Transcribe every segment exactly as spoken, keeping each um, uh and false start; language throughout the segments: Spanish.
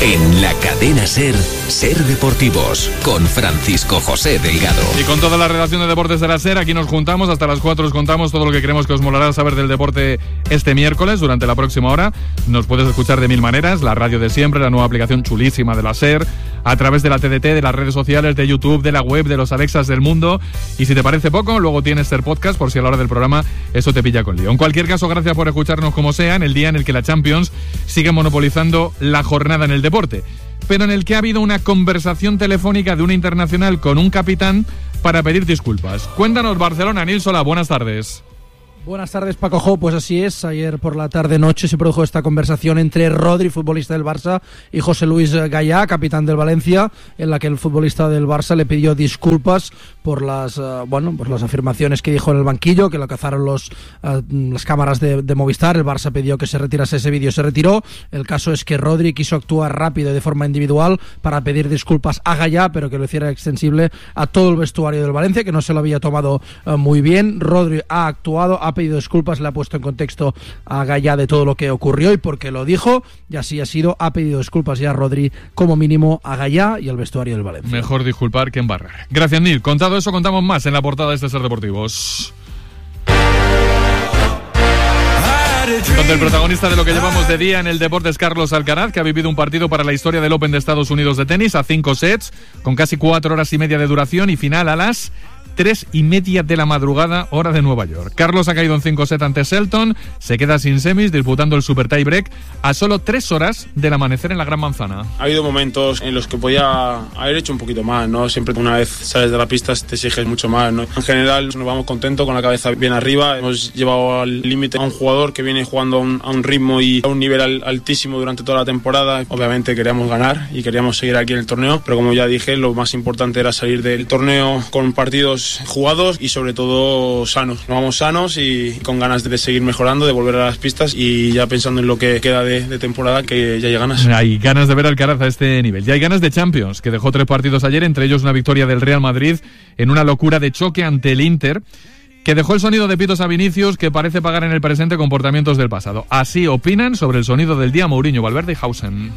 En la cadena SER, SER Deportivos, con Francisco José Delgado. Y con toda la redacción de deportes de la SER, aquí nos juntamos, hasta las cuatro os contamos todo lo que creemos que os molará saber del deporte este miércoles, durante la próxima hora. Nos puedes escuchar de mil maneras, la radio de siempre, la nueva aplicación chulísima de la SER, a través de la T D T, de las redes sociales, de YouTube, de la web, de los Alexas del mundo. Y si te parece poco, luego tienes SER Podcast, por si a la hora del programa eso te pilla con lío. En cualquier caso, gracias por escucharnos como sea, en el día en el que la Champions sigue monopolizando la jornada en el deporte, pero en el que ha habido una conversación telefónica de una internacional con un capitán para pedir disculpas. Cuéntanos, Barcelona. Nil Solà, buenas tardes. Buenas tardes, Paco Jo. Pues así es, ayer por la tarde-noche se produjo esta conversación entre Rodri, futbolista del Barça, y José Luis Gallá, capitán del Valencia, en la que el futbolista del Barça le pidió disculpas por las uh, bueno, por las afirmaciones que dijo en el banquillo, que lo cazaron los, uh, las cámaras de, de Movistar. El Barça pidió que se retirase ese vídeo, se retiró. El caso es que Rodri quiso actuar rápido y de forma individual para pedir disculpas a Gallá, pero que lo hiciera extensible a todo el vestuario del Valencia, que no se lo había tomado uh, muy bien. Rodri ha actuado, ha pedido disculpas, le ha puesto en contexto a Gallá de todo lo que ocurrió y por qué lo dijo, y así ha sido. Ha pedido disculpas ya Rodri, como mínimo a Gallá y al vestuario del Valencia. Mejor disculpar que embarrar. Gracias, Nil. Contado eso, contamos más en la portada de este SER Deportivos, donde el protagonista de lo que llevamos de día en el deporte es Carlos Alcaraz, que ha vivido un partido para la historia del Open de Estados Unidos de tenis a cinco sets, con casi cuatro horas y media de duración y final a las tres y media de la madrugada, hora de Nueva York. Carlos ha caído en cinco sets ante Shelton, se queda sin semis, disputando el Super Tie Break a solo tres horas del amanecer en la Gran Manzana. Ha habido momentos en los que podía haber hecho un poquito más, ¿no? Siempre una vez sales de la pista te exiges mucho más, ¿no? En general nos vamos contentos, con la cabeza bien arriba. Hemos llevado al límite a un jugador que viene jugando a un, a un ritmo y a un nivel al, altísimo durante toda la temporada. Obviamente queríamos ganar y queríamos seguir aquí en el torneo, pero como ya dije, lo más importante era salir del torneo con partidos jugados y sobre todo sanos. Nos vamos sanos y con ganas de seguir mejorando, de volver a las pistas y ya pensando en lo que queda de, de temporada, que ya hay ganas. Hay ganas de ver al Alcaraz a este nivel. Ya hay ganas de Champions, que dejó tres partidos ayer, entre ellos una victoria del Real Madrid en una locura de choque ante el Inter, que dejó el sonido de pitos a Vinicius, que parece pagar en el presente comportamientos del pasado. Así opinan sobre el sonido del día Mourinho, Valverde y Hausen.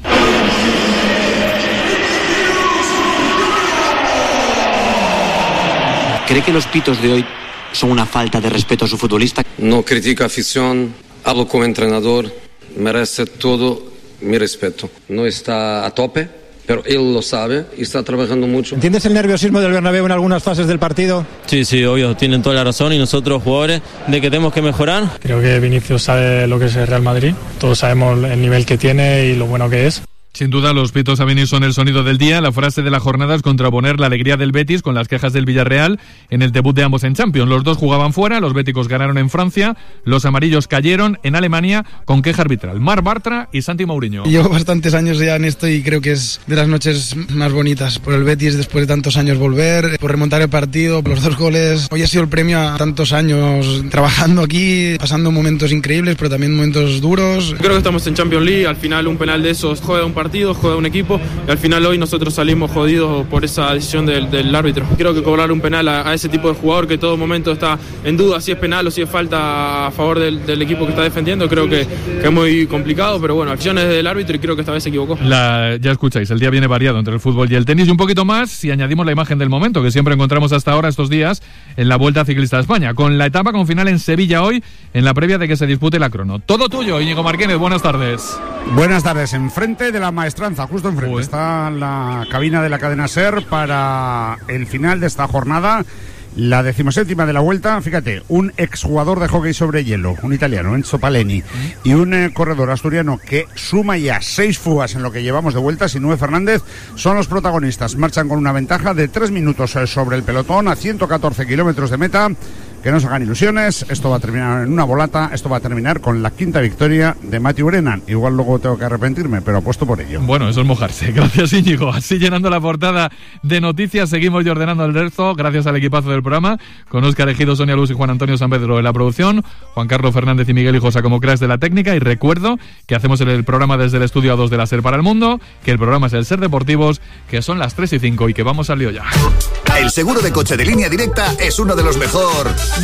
¿Cree que los pitos de hoy son una falta de respeto a su futbolista? No critica afición, hablo como entrenador, merece todo mi respeto. No está a tope, pero él lo sabe y está trabajando mucho. ¿Entiendes el nerviosismo del Bernabéu en algunas fases del partido? Sí, sí, obvio, tienen toda la razón, y nosotros jugadores de que tenemos que mejorar. Creo que Vinicius sabe lo que es el Real Madrid, todos sabemos el nivel que tiene y lo bueno que es. Sin duda, los pitos a Vini son el sonido del día. La frase de la jornada es contraponer la alegría del Betis con las quejas del Villarreal en el debut de ambos en Champions. Los dos jugaban fuera, los béticos ganaron en Francia, los amarillos cayeron en Alemania con queja arbitral. Marc Bartra y Santi Mourinho. Llevo bastantes años ya en esto y creo que es de las noches más bonitas. Por el Betis, después de tantos años volver, por remontar el partido, los dos goles. Hoy ha sido el premio a tantos años trabajando aquí, pasando momentos increíbles, pero también momentos duros. Creo que estamos en Champions League, al final un penal de esos juega un partido, juega un equipo, y al final hoy nosotros salimos jodidos por esa decisión del, del árbitro. Creo que cobrar un penal a, a ese tipo de jugador que todo momento está en duda si es penal o si es falta a favor del, del equipo que está defendiendo, creo que, que es muy complicado, pero bueno, acciones del árbitro y creo que esta vez se equivocó. La, ya escucháis, el día viene variado entre el fútbol y el tenis, y un poquito más si añadimos la imagen del momento que siempre encontramos hasta ahora estos días en la Vuelta Ciclista de España, con la etapa con final en Sevilla hoy, en la previa de que se dispute la crono. Todo tuyo, Íñigo Marquínez, buenas tardes. Buenas tardes, enfrente de la Maestranza, justo enfrente. Uy. Está la cabina de la cadena SER para el final de esta jornada, la decimoséptima de la Vuelta. Fíjate, un exjugador de hockey sobre hielo, un italiano, Enzo Paleni, y un eh, corredor asturiano que suma ya seis fugas en lo que llevamos de Vuelta, Sinue Fernández, son los protagonistas. Marchan con una ventaja de tres minutos eh, sobre el pelotón a ciento catorce kilómetros de meta. Que no se hagan ilusiones, esto va a terminar en una volata, esto va a terminar con la quinta victoria de Matthew Brennan. Igual luego tengo que arrepentirme, pero apuesto por ello. Bueno, eso es mojarse. Gracias, Íñigo. Así llenando la portada de noticias, seguimos ya ordenando el resto, gracias al equipazo del programa, con Óscar Ejido, Sonia Luz y Juan Antonio San Pedro en la producción, Juan Carlos Fernández y Miguel Hijosa como cracks de la técnica, y recuerdo que hacemos el programa desde el estudio A dos de la SER para el mundo, que el programa es el SER Deportivos, que son las tres y cinco y que vamos al lío ya. El seguro de coche de Línea Directa es uno de los mejor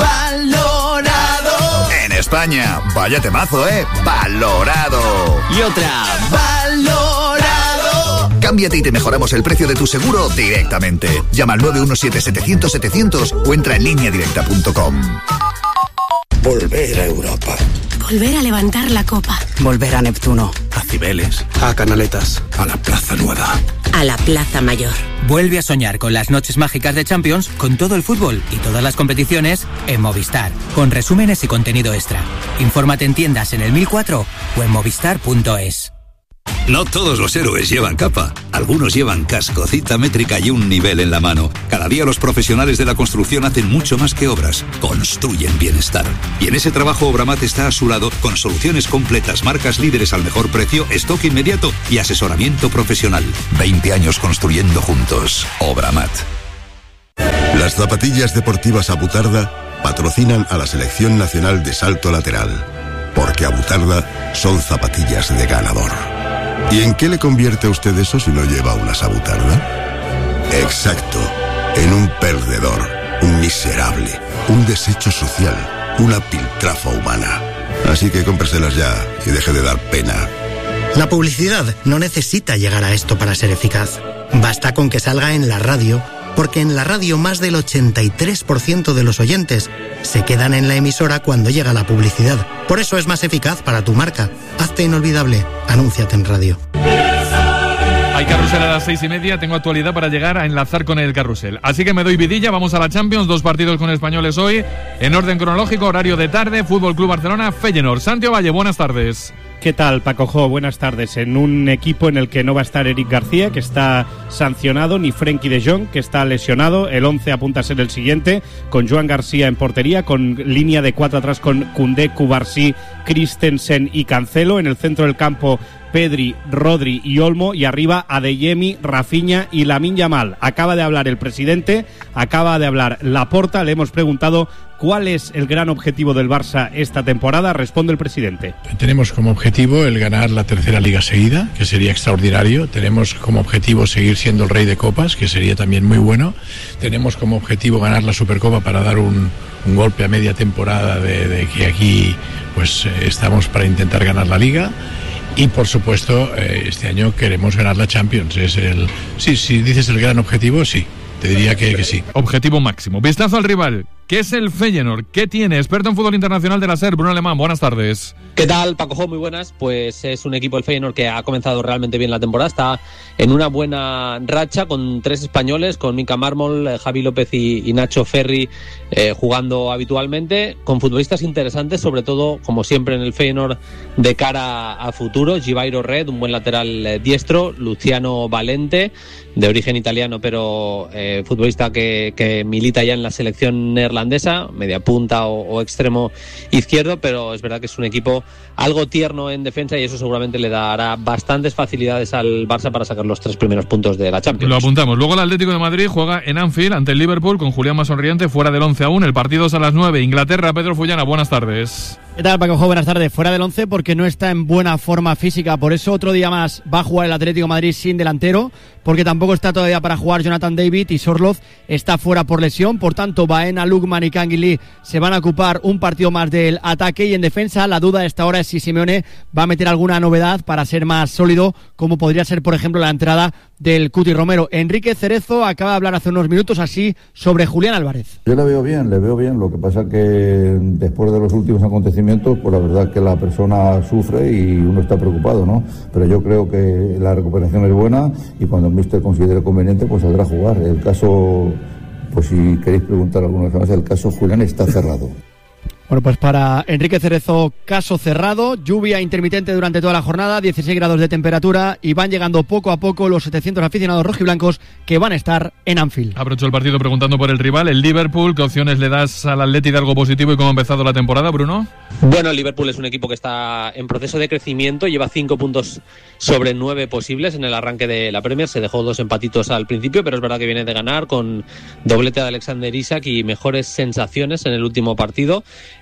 valorado en España. Vaya temazo, ¿eh? Valorado. Y otra. Valorado. Cámbiate y te mejoramos el precio de tu seguro directamente. Llama al nueve uno siete setecientos setecientos o entra en línea directa punto com. Volver a Europa. Volver a levantar la copa. Volver a Neptuno. A Cibeles. A Canaletas. A la Plaza Nueva. A la Plaza Mayor. Vuelve a soñar con las noches mágicas de Champions, con todo el fútbol y todas las competiciones en Movistar, con resúmenes y contenido extra. Infórmate en tiendas en el mil cuatro o en movistar punto es. No todos los héroes llevan capa. Algunos llevan casco, cita métrica y un nivel en la mano. Cada día los profesionales de la construcción hacen mucho más que obras. Construyen bienestar. Y en ese trabajo Obramat está a su lado con soluciones completas, marcas líderes al mejor precio, stock inmediato y asesoramiento profesional. veinte años construyendo juntos. Obramat. Las zapatillas deportivas Abutarda patrocinan a la Selección Nacional de Salto Lateral. Porque Abutarda son zapatillas de ganador. ¿Y en qué le convierte a usted eso si no lleva una Abutarda? Exacto, en un perdedor, un miserable, un desecho social, una piltrafa humana. Así que cómpreselas ya y deje de dar pena. La publicidad no necesita llegar a esto para ser eficaz. Basta con que salga en la radio, porque en la radio más del ochenta y tres por ciento de los oyentes se quedan en la emisora cuando llega la publicidad. Por eso es más eficaz para tu marca. Hazte inolvidable. Anúnciate en radio. Hay carrusel a las seis y media, tengo actualidad para llegar a enlazar con el carrusel. Así que me doy vidilla, vamos a la Champions, dos partidos con españoles hoy, en orden cronológico, horario de tarde, Fútbol Club Barcelona, Feyenoord. Santi Ovalle, buenas tardes. ¿Qué tal, Paco Jo? Buenas tardes. En un equipo en el que no va a estar Eric García, que está sancionado, ni Frenkie de Jong, que está lesionado. El once apunta a ser el siguiente, con Joan García en portería, con línea de cuatro atrás con Koundé, Cubarsí, Christensen y Cancelo. En el centro del campo, Pedri, Rodri y Olmo, y arriba Adeyemi, Rafinha y Lamine Yamal. Acaba de hablar el presidente, acaba de hablar Laporta, le hemos preguntado cuál es el gran objetivo del Barça esta temporada. Responde el presidente. Tenemos como objetivo el ganar la tercera liga seguida, que sería extraordinario. Tenemos como objetivo seguir siendo el rey de copas, que sería también muy bueno. Tenemos como objetivo ganar la Supercopa para dar un, un golpe a media temporada de, de que aquí pues estamos para intentar ganar la liga. Y por supuesto, eh, este año queremos ganar la Champions. Es el, sí, si dices el gran objetivo, sí, te diría que, que sí. Objetivo máximo. Vistazo al rival. ¿Qué es el Feyenoord? ¿Qué tiene? Experto en fútbol internacional de la SER, Bruno Alemán. Buenas tardes. ¿Qué tal, Paco Jo? Muy buenas. Pues es un equipo, el Feyenoord, que ha comenzado realmente bien la temporada. Está en una buena racha con tres españoles, con Mika Mármol, Javi López y, y Nacho Ferri eh, jugando habitualmente, con futbolistas interesantes, sobre todo, como siempre en el Feyenoord, de cara a futuro. Givairo Red, un buen lateral eh, diestro. Luciano Valente, de origen italiano, pero eh, futbolista que, que milita ya en la selección neerlandesa, media punta o, o extremo izquierdo, pero es verdad que es un equipo algo tierno en defensa y eso seguramente le dará bastantes facilidades al Barça para sacar los tres primeros puntos de la Champions. Lo apuntamos. Luego el Atlético de Madrid juega en Anfield ante el Liverpool con Julián más sonriente, fuera del once aún. El partido es a las nueve. Inglaterra, Pedro Fullana, buenas tardes. ¿Qué tal, Paco Jo? Buenas tardes. Fuera del once porque no está en buena forma física, por eso otro día más va a jugar el Atlético de Madrid sin delantero, porque tampoco está todavía para jugar Jonathan David y Sorloth está fuera por lesión. Por tanto, Baena, Lukman y Canguilí se van a ocupar un partido más del ataque, y en defensa la duda a esta hora es si Simeone va a meter alguna novedad para ser más sólido, como podría ser, por ejemplo, la entrada del Cuti Romero. Enrique Cerezo acaba de hablar hace unos minutos así sobre Julián Álvarez. Yo le veo bien, le veo bien. Lo que pasa que después de los últimos acontecimientos, pues la verdad es que la persona sufre y uno está preocupado, ¿no? Pero yo creo que la recuperación es buena y cuando el míster considere conveniente, pues saldrá a jugar. El caso, pues si queréis preguntar alguna vez más, el caso Julián está cerrado. Bueno, pues para Enrique Cerezo, caso cerrado. Lluvia intermitente durante toda la jornada, dieciséis grados de temperatura, y van llegando poco a poco los setecientos aficionados rojiblancos que van a estar en Anfield. Aprovecho el partido preguntando por el rival, el Liverpool. ¿Qué opciones le das al Atleti de algo positivo y cómo ha empezado la temporada, Bruno? Bueno, el Liverpool es un equipo que está en proceso de crecimiento, lleva cinco puntos sobre nueve posibles en el arranque de la Premier. Se dejó dos empatitos al principio, pero es verdad que viene de ganar con doblete de Alexander Isak y mejores sensaciones en el último partido.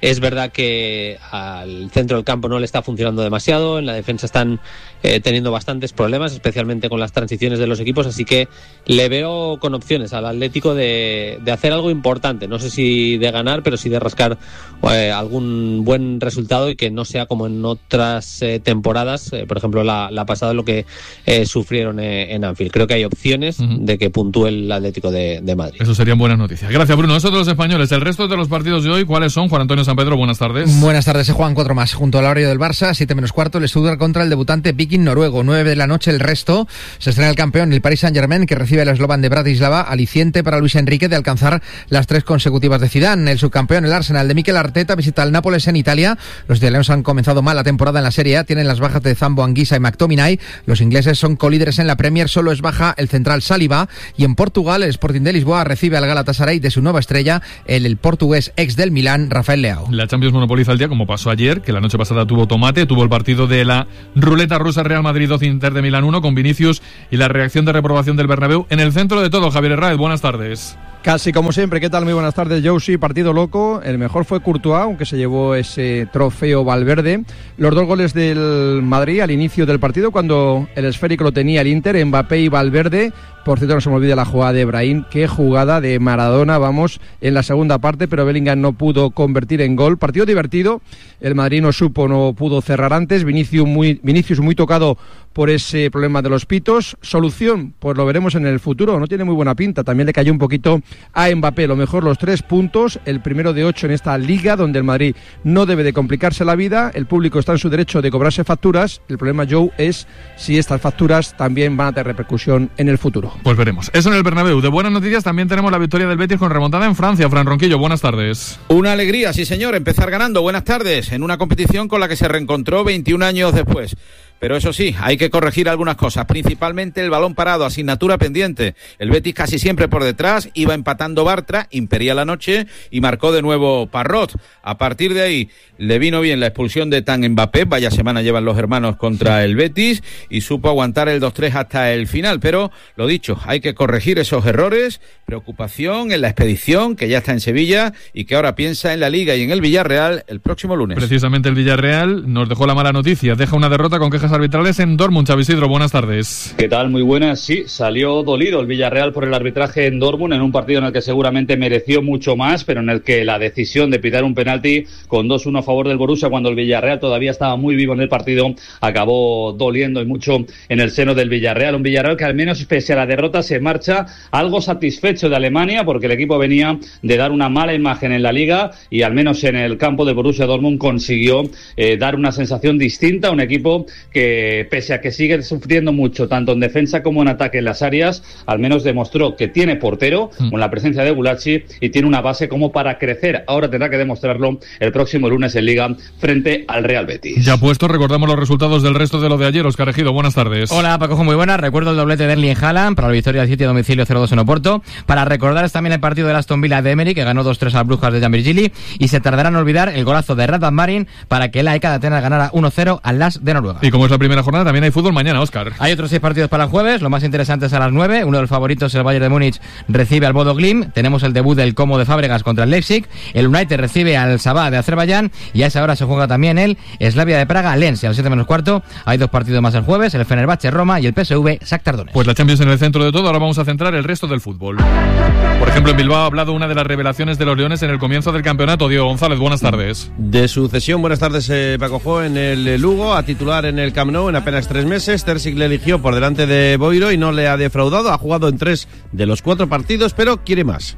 Es verdad que al centro del campo no le está funcionando demasiado, en la defensa están eh, teniendo bastantes problemas, especialmente con las transiciones de los equipos, así que le veo con opciones al Atlético de, de hacer algo importante, no sé si de ganar, pero sí de rascar eh, algún buen resultado y que no sea como en otras eh, temporadas, eh, por ejemplo la, la pasada, lo que eh, sufrieron eh, en Anfield. Creo que hay opciones uh-huh. de que puntúe el Atlético de, de Madrid. Eso serían buenas noticias. Gracias, Bruno. Eso de los españoles. El resto de los partidos de hoy, ¿cuáles son? Juan Antonio San Pedro, buenas tardes. Buenas tardes, se juegan cuatro más. Junto al horario del Barça, siete menos cuarto, el Stuttgart contra el debutante Viking noruego. nueve de la noche el resto. Se estrena el campeón, el Paris Saint-Germain, que recibe al Slovan de Bratislava, aliciente para Luis Enrique de alcanzar las tres consecutivas de Zidane. El subcampeón, el Arsenal de Mikel Arteta, visita al Nápoles en Italia. Los italianos han comenzado mal la temporada en la Serie A, tienen las bajas de Zambo Anguissa y McTominay. Los ingleses son colíderes en la Premier, solo es baja el central Saliba. Y en Portugal, el Sporting de Lisboa recibe al Galatasaray de su nueva estrella, el, el portugués ex del Milán, Rafael Leao. La Champions monopoliza el día, como pasó ayer, que la noche pasada tuvo tomate, tuvo el partido de la ruleta rusa, Real Madrid dos, Inter de Milán uno, con Vinicius y la reacción de reprobación del Bernabéu. En el centro de todo, Javier Herráez, buenas tardes. Casi como siempre, ¿qué tal? Muy buenas tardes, Josie. Partido loco, el mejor fue Courtois, aunque se llevó ese trofeo Valverde. Los dos goles del Madrid al inicio del partido, cuando el esférico lo tenía el Inter, Mbappé y Valverde. Por cierto, no se me olvide la jugada de Brahim, qué jugada de Maradona, vamos, en la segunda parte, pero Bellingham no pudo convertir en gol. Partido divertido, el Madrid no supo, no pudo cerrar antes, Vinicius muy, Vinicius muy tocado por ese problema de los pitos. Solución, pues lo veremos en el futuro, no tiene muy buena pinta, también le cayó un poquito a Mbappé. Lo mejor, los tres puntos, el primero de ocho en esta liga, donde el Madrid no debe de complicarse la vida, el público está en su derecho de cobrarse facturas, el problema, Joe, es si estas facturas también van a tener repercusión en el futuro. Pues veremos. Eso en el Bernabéu. De buenas noticias también tenemos la victoria del Betis con remontada en Francia. Fran Ronquillo, buenas tardes. Una alegría, sí señor, empezar ganando. Buenas tardes, en una competición con la que se reencontró veintiún años después. Pero eso sí, hay que corregir algunas cosas, principalmente el balón parado, asignatura pendiente. El Betis casi siempre por detrás, iba empatando Bartra, impedía la noche y marcó de nuevo Parrot. A partir de ahí le vino bien la expulsión de Tan Mbappé, vaya semana llevan los hermanos contra el Betis, y supo aguantar el dos tres hasta el final. Pero lo dicho, hay que corregir esos errores, preocupación en la expedición que ya está en Sevilla y que ahora piensa en la Liga y en el Villarreal el próximo lunes. Precisamente el Villarreal nos dejó la mala noticia, deja una derrota con quejas arbitrales en Dortmund. Xavi Isidro, buenas tardes. ¿Qué tal? Muy buenas. Sí, salió dolido el Villarreal por el arbitraje en Dortmund, en un partido en el que seguramente mereció mucho más, pero en el que la decisión de pitar un penalti con dos uno a favor del Borussia, cuando el Villarreal todavía estaba muy vivo en el partido, acabó doliendo y mucho en el seno del Villarreal. Un Villarreal que, al menos pese a la derrota, se marcha algo satisfecho de Alemania, porque el equipo venía de dar una mala imagen en la Liga y al menos en el campo de Borussia Dortmund consiguió eh, dar una sensación distinta a un equipo que, pese a que sigue sufriendo mucho tanto en defensa como en ataque en las áreas, al menos demostró que tiene portero mm. con la presencia de Gulacsi y tiene una base como para crecer. Ahora tendrá que demostrarlo el próximo lunes en Liga frente al Real Betis. Ya puesto, recordamos los resultados del resto de lo de ayer. Óscar Ejido, buenas tardes. Hola, Paco, muy buenas. Recuerdo el doblete de Erling Haaland para la victoria del City a domicilio cero dos en Oporto. Para recordar es también el partido del Aston Villa de Emery, que ganó dos tres a las Brujas de Jan Virgili, y se tardarán en olvidar el golazo de Radvan Marin para que la E C A de Atenas ganara uno cero al L A S de Noruega. Y como es la primera jornada, también hay fútbol mañana, Óscar. Hay otros seis partidos para el jueves, lo más interesante es a las nueve. Uno de los favoritos, el Bayern de Múnich, recibe al Bodo Glimt. Tenemos el debut del Como de Fábregas contra el Leipzig. El United recibe al Sabah de Azerbaiyán, y a esa hora se juega también el Slavia de Praga, Lens, y a las siete menos cuarto hay dos partidos más el jueves, el Fenerbahce Roma y el P S V Shakhtar Donetsk. Pues la Champions en el centro de todo. Ahora vamos a centrar el resto del fútbol. Por ejemplo, en Bilbao ha hablado una de las revelaciones de los Leones en el comienzo del campeonato. Diego González, buenas tardes. De su cesión, buenas tardes, eh, Paco Jo, en el Lugo, a titular en el Camp Nou en apenas tres meses. Terzic le eligió por delante de Boiro y no le ha defraudado. Ha jugado en tres de los cuatro partidos, pero quiere más.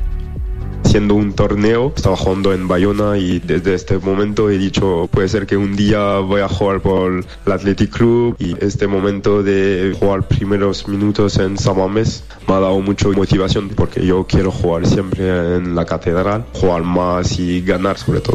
Siendo un torneo, estaba jugando en Bayona y desde este momento he dicho, puede ser que un día voy a jugar por el Athletic Club, y este momento de jugar primeros minutos en San Mamés me ha dado mucha motivación, porque yo quiero jugar siempre en la catedral, jugar más y ganar sobre todo.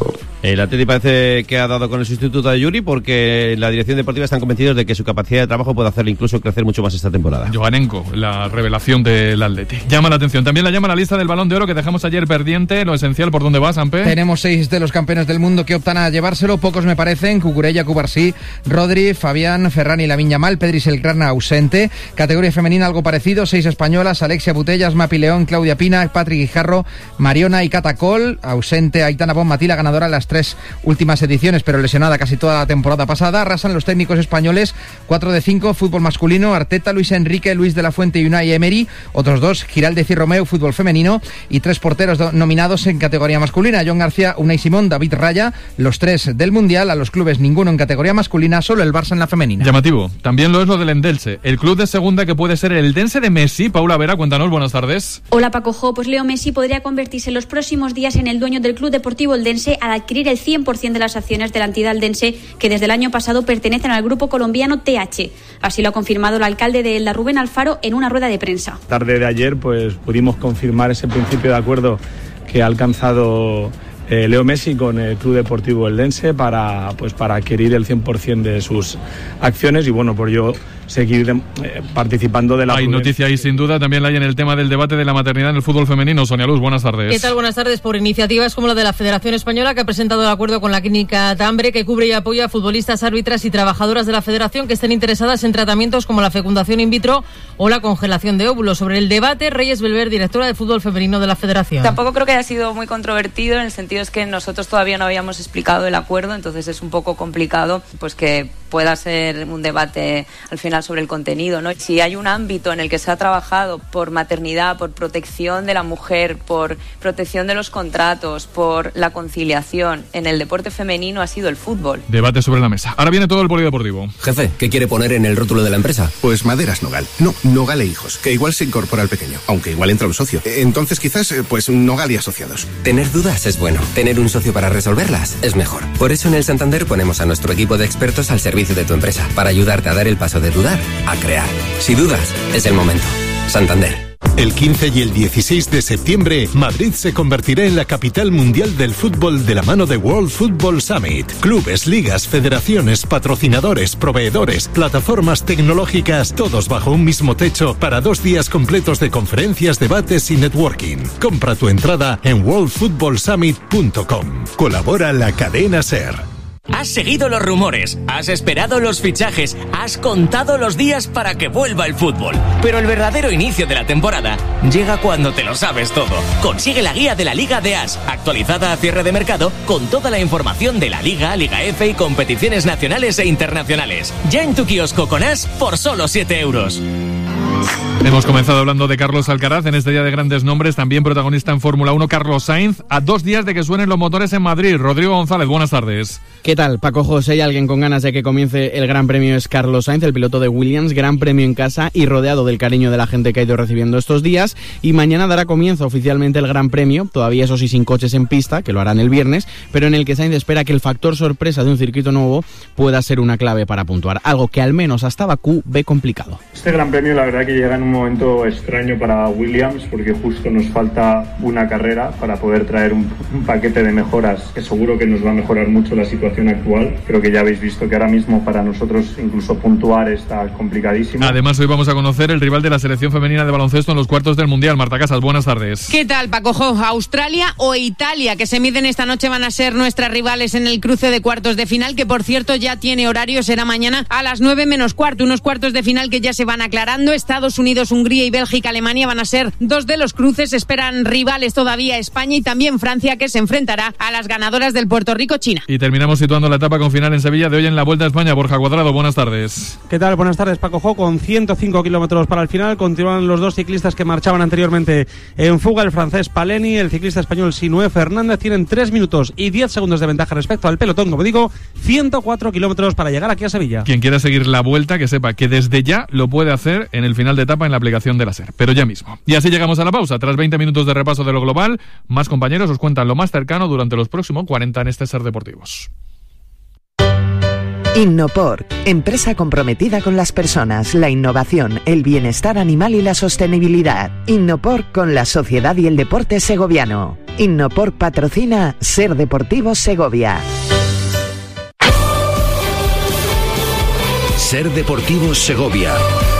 El Atleti parece que ha dado con el sustituto de Yuri porque la dirección deportiva están convencidos de que su capacidad de trabajo puede hacerle incluso crecer mucho más esta temporada. Joanenko, la revelación del Atleti. Llama la atención. También la llama la lista del Balón de Oro que dejamos ayer pendiente. Lo esencial, ¿por dónde va, Sampe? Tenemos seis de los campeones del mundo que optan a llevárselo. Pocos me parecen. Cucurella, Cubarsí, Rodri, Fabián, Ferran y Lamine Yamal. Pedri Selgrana ausente. Categoría femenina algo parecido. Seis españolas. Alexia Putellas, Mapi León, Claudia Pina, Patrick Guijarro, Mariona y Catacol. Ausente Aitana Bonmatí, la ganadora de las tres últimas ediciones, pero lesionada casi toda la temporada pasada. Arrasan los técnicos españoles. cuatro de cinco, fútbol masculino. Arteta, Luis Enrique, Luis de la Fuente y Unai Emery. Otros dos, Giraldez y Romeu, fútbol femenino. Y tres porteros do- nominados en categoría masculina. John García, Unai Simón, David Raya. Los tres del Mundial. A los clubes ninguno en categoría masculina, solo el Barça en la femenina. Llamativo. También lo es lo del Endelche. El club de segunda que puede ser el Dense de Messi. Paula Vera, cuéntanos, buenas tardes. Hola Paco Jo, pues Leo Messi podría convertirse en los próximos días en el dueño del Club Deportivo Eldense al adquirir el cien por ciento de las acciones de la entidad eldense que desde el año pasado pertenecen al grupo colombiano T H. Así lo ha confirmado el alcalde de Elda, Rubén Alfaro, en una rueda de prensa. Tarde de ayer pues pudimos confirmar ese principio de acuerdo que ha alcanzado eh, Leo Messi con el Club Deportivo Eldense para, pues, para adquirir el cien por ciento de sus acciones y bueno, por yo seguir eh, participando de la... Hay noticia ahí sin duda, también la hay en el tema del debate de la maternidad en el fútbol femenino. Sonia Luz, buenas tardes. ¿Qué tal? Buenas tardes. Por iniciativas como la de la Federación Española, que ha presentado el acuerdo con la clínica Tambre, que cubre y apoya a futbolistas, árbitras y trabajadoras de la Federación que estén interesadas en tratamientos como la fecundación in vitro o la congelación de óvulos. Sobre el debate, Reyes Belver, directora de fútbol femenino de la Federación. Tampoco creo que haya sido muy controvertido, en el sentido es que nosotros todavía no habíamos explicado el acuerdo, entonces es un poco complicado pues que pueda ser un debate al final sobre el contenido, ¿no? Si hay un ámbito en el que se ha trabajado por maternidad, por protección de la mujer, por protección de los contratos, por la conciliación en el deporte femenino, ha sido el fútbol. Debate sobre la mesa. Ahora viene todo el polideportivo. Jefe, ¿qué quiere poner en el rótulo de la empresa? Pues Maderas Nogal. No, Nogal e Hijos, que igual se incorpora al pequeño, aunque igual entra un socio. Entonces quizás, pues Nogal y Asociados. Tener dudas es bueno. Tener un socio para resolverlas es mejor. Por eso en el Santander ponemos a nuestro equipo de expertos al servicio de tu empresa, para ayudarte a dar el paso de dudar a crear. Si dudas, es el momento. Santander. El quince y el dieciséis de septiembre, Madrid se convertirá en la capital mundial del fútbol de la mano de World Football Summit. Clubes, ligas, federaciones, patrocinadores, proveedores, plataformas tecnológicas, todos bajo un mismo techo para dos días completos de conferencias, debates y networking. Compra tu entrada en world football summit punto com. Colabora la cadena SER. Has seguido los rumores, has esperado los fichajes, has contado los días para que vuelva el fútbol. Pero el verdadero inicio de la temporada llega cuando te lo sabes todo. Consigue la guía de la Liga de As, actualizada a cierre de mercado, con toda la información de la Liga, Liga F y competiciones nacionales e internacionales. Ya en tu kiosco con As por solo siete euros. Hemos comenzado hablando de Carlos Alcaraz en este día de grandes nombres, también protagonista en Fórmula uno, Carlos Sainz, a dos días de que suenen los motores en Madrid. Rodrigo González, buenas tardes. ¿Qué tal, Paco José? ¿Hay alguien con ganas de que comience el Gran Premio? Es Carlos Sainz, el piloto de Williams, Gran Premio en casa y rodeado del cariño de la gente que ha ido recibiendo estos días, y mañana dará comienzo oficialmente el Gran Premio, todavía eso sí sin coches en pista, que lo harán el viernes, pero en el que Sainz espera que el factor sorpresa de un circuito nuevo pueda ser una clave para puntuar, algo que al menos hasta Bakú ve complicado. Este Gran Premio la verdad que llega en un momento extraño para Williams, porque justo nos falta una carrera para poder traer un, un paquete de mejoras que seguro que nos va a mejorar mucho la situación actual. Creo que ya habéis visto que ahora mismo para nosotros incluso puntuar está complicadísimo. Además hoy vamos a conocer el rival de la selección femenina de baloncesto en los cuartos del Mundial. Marta Casas, buenas tardes. ¿Qué tal, Paco Jo? Australia o Italia, que se miden esta noche, van a ser nuestras rivales en el cruce de cuartos de final, que por cierto ya tiene horario, será mañana a las nueve menos cuarto, unos cuartos de final que ya se van aclarando. Estados Unidos, Hungría y Bélgica, Alemania van a ser dos de los cruces. Esperan rivales todavía España y también Francia, que se enfrentará a las ganadoras del Puerto Rico-China. Y terminamos situando la etapa con final en Sevilla de hoy en la Vuelta a España. Borja Cuadrado, buenas tardes. ¿Qué tal? Buenas tardes, Paco Jo. Con ciento cinco kilómetros para el final continúan los dos ciclistas que marchaban anteriormente en fuga, el francés Paleni, el ciclista español Sinué Fernández. Tienen tres minutos y diez segundos de ventaja respecto al pelotón. Como digo, ciento cuatro kilómetros para llegar aquí a Sevilla. Quien quiera seguir la Vuelta, que sepa que desde ya lo puede hacer en el final de etapa en la aplicación de la SER, pero ya mismo. Y así llegamos a la pausa. Tras veinte minutos de repaso de lo global, más compañeros os cuentan lo más cercano durante los próximos cuarenta en este SER Deportivos. Innopor, empresa comprometida con las personas, la innovación, el bienestar animal y la sostenibilidad. Innopor con la sociedad y el deporte segoviano. Innopor patrocina Ser Deportivo Segovia. Ser Deportivo Segovia.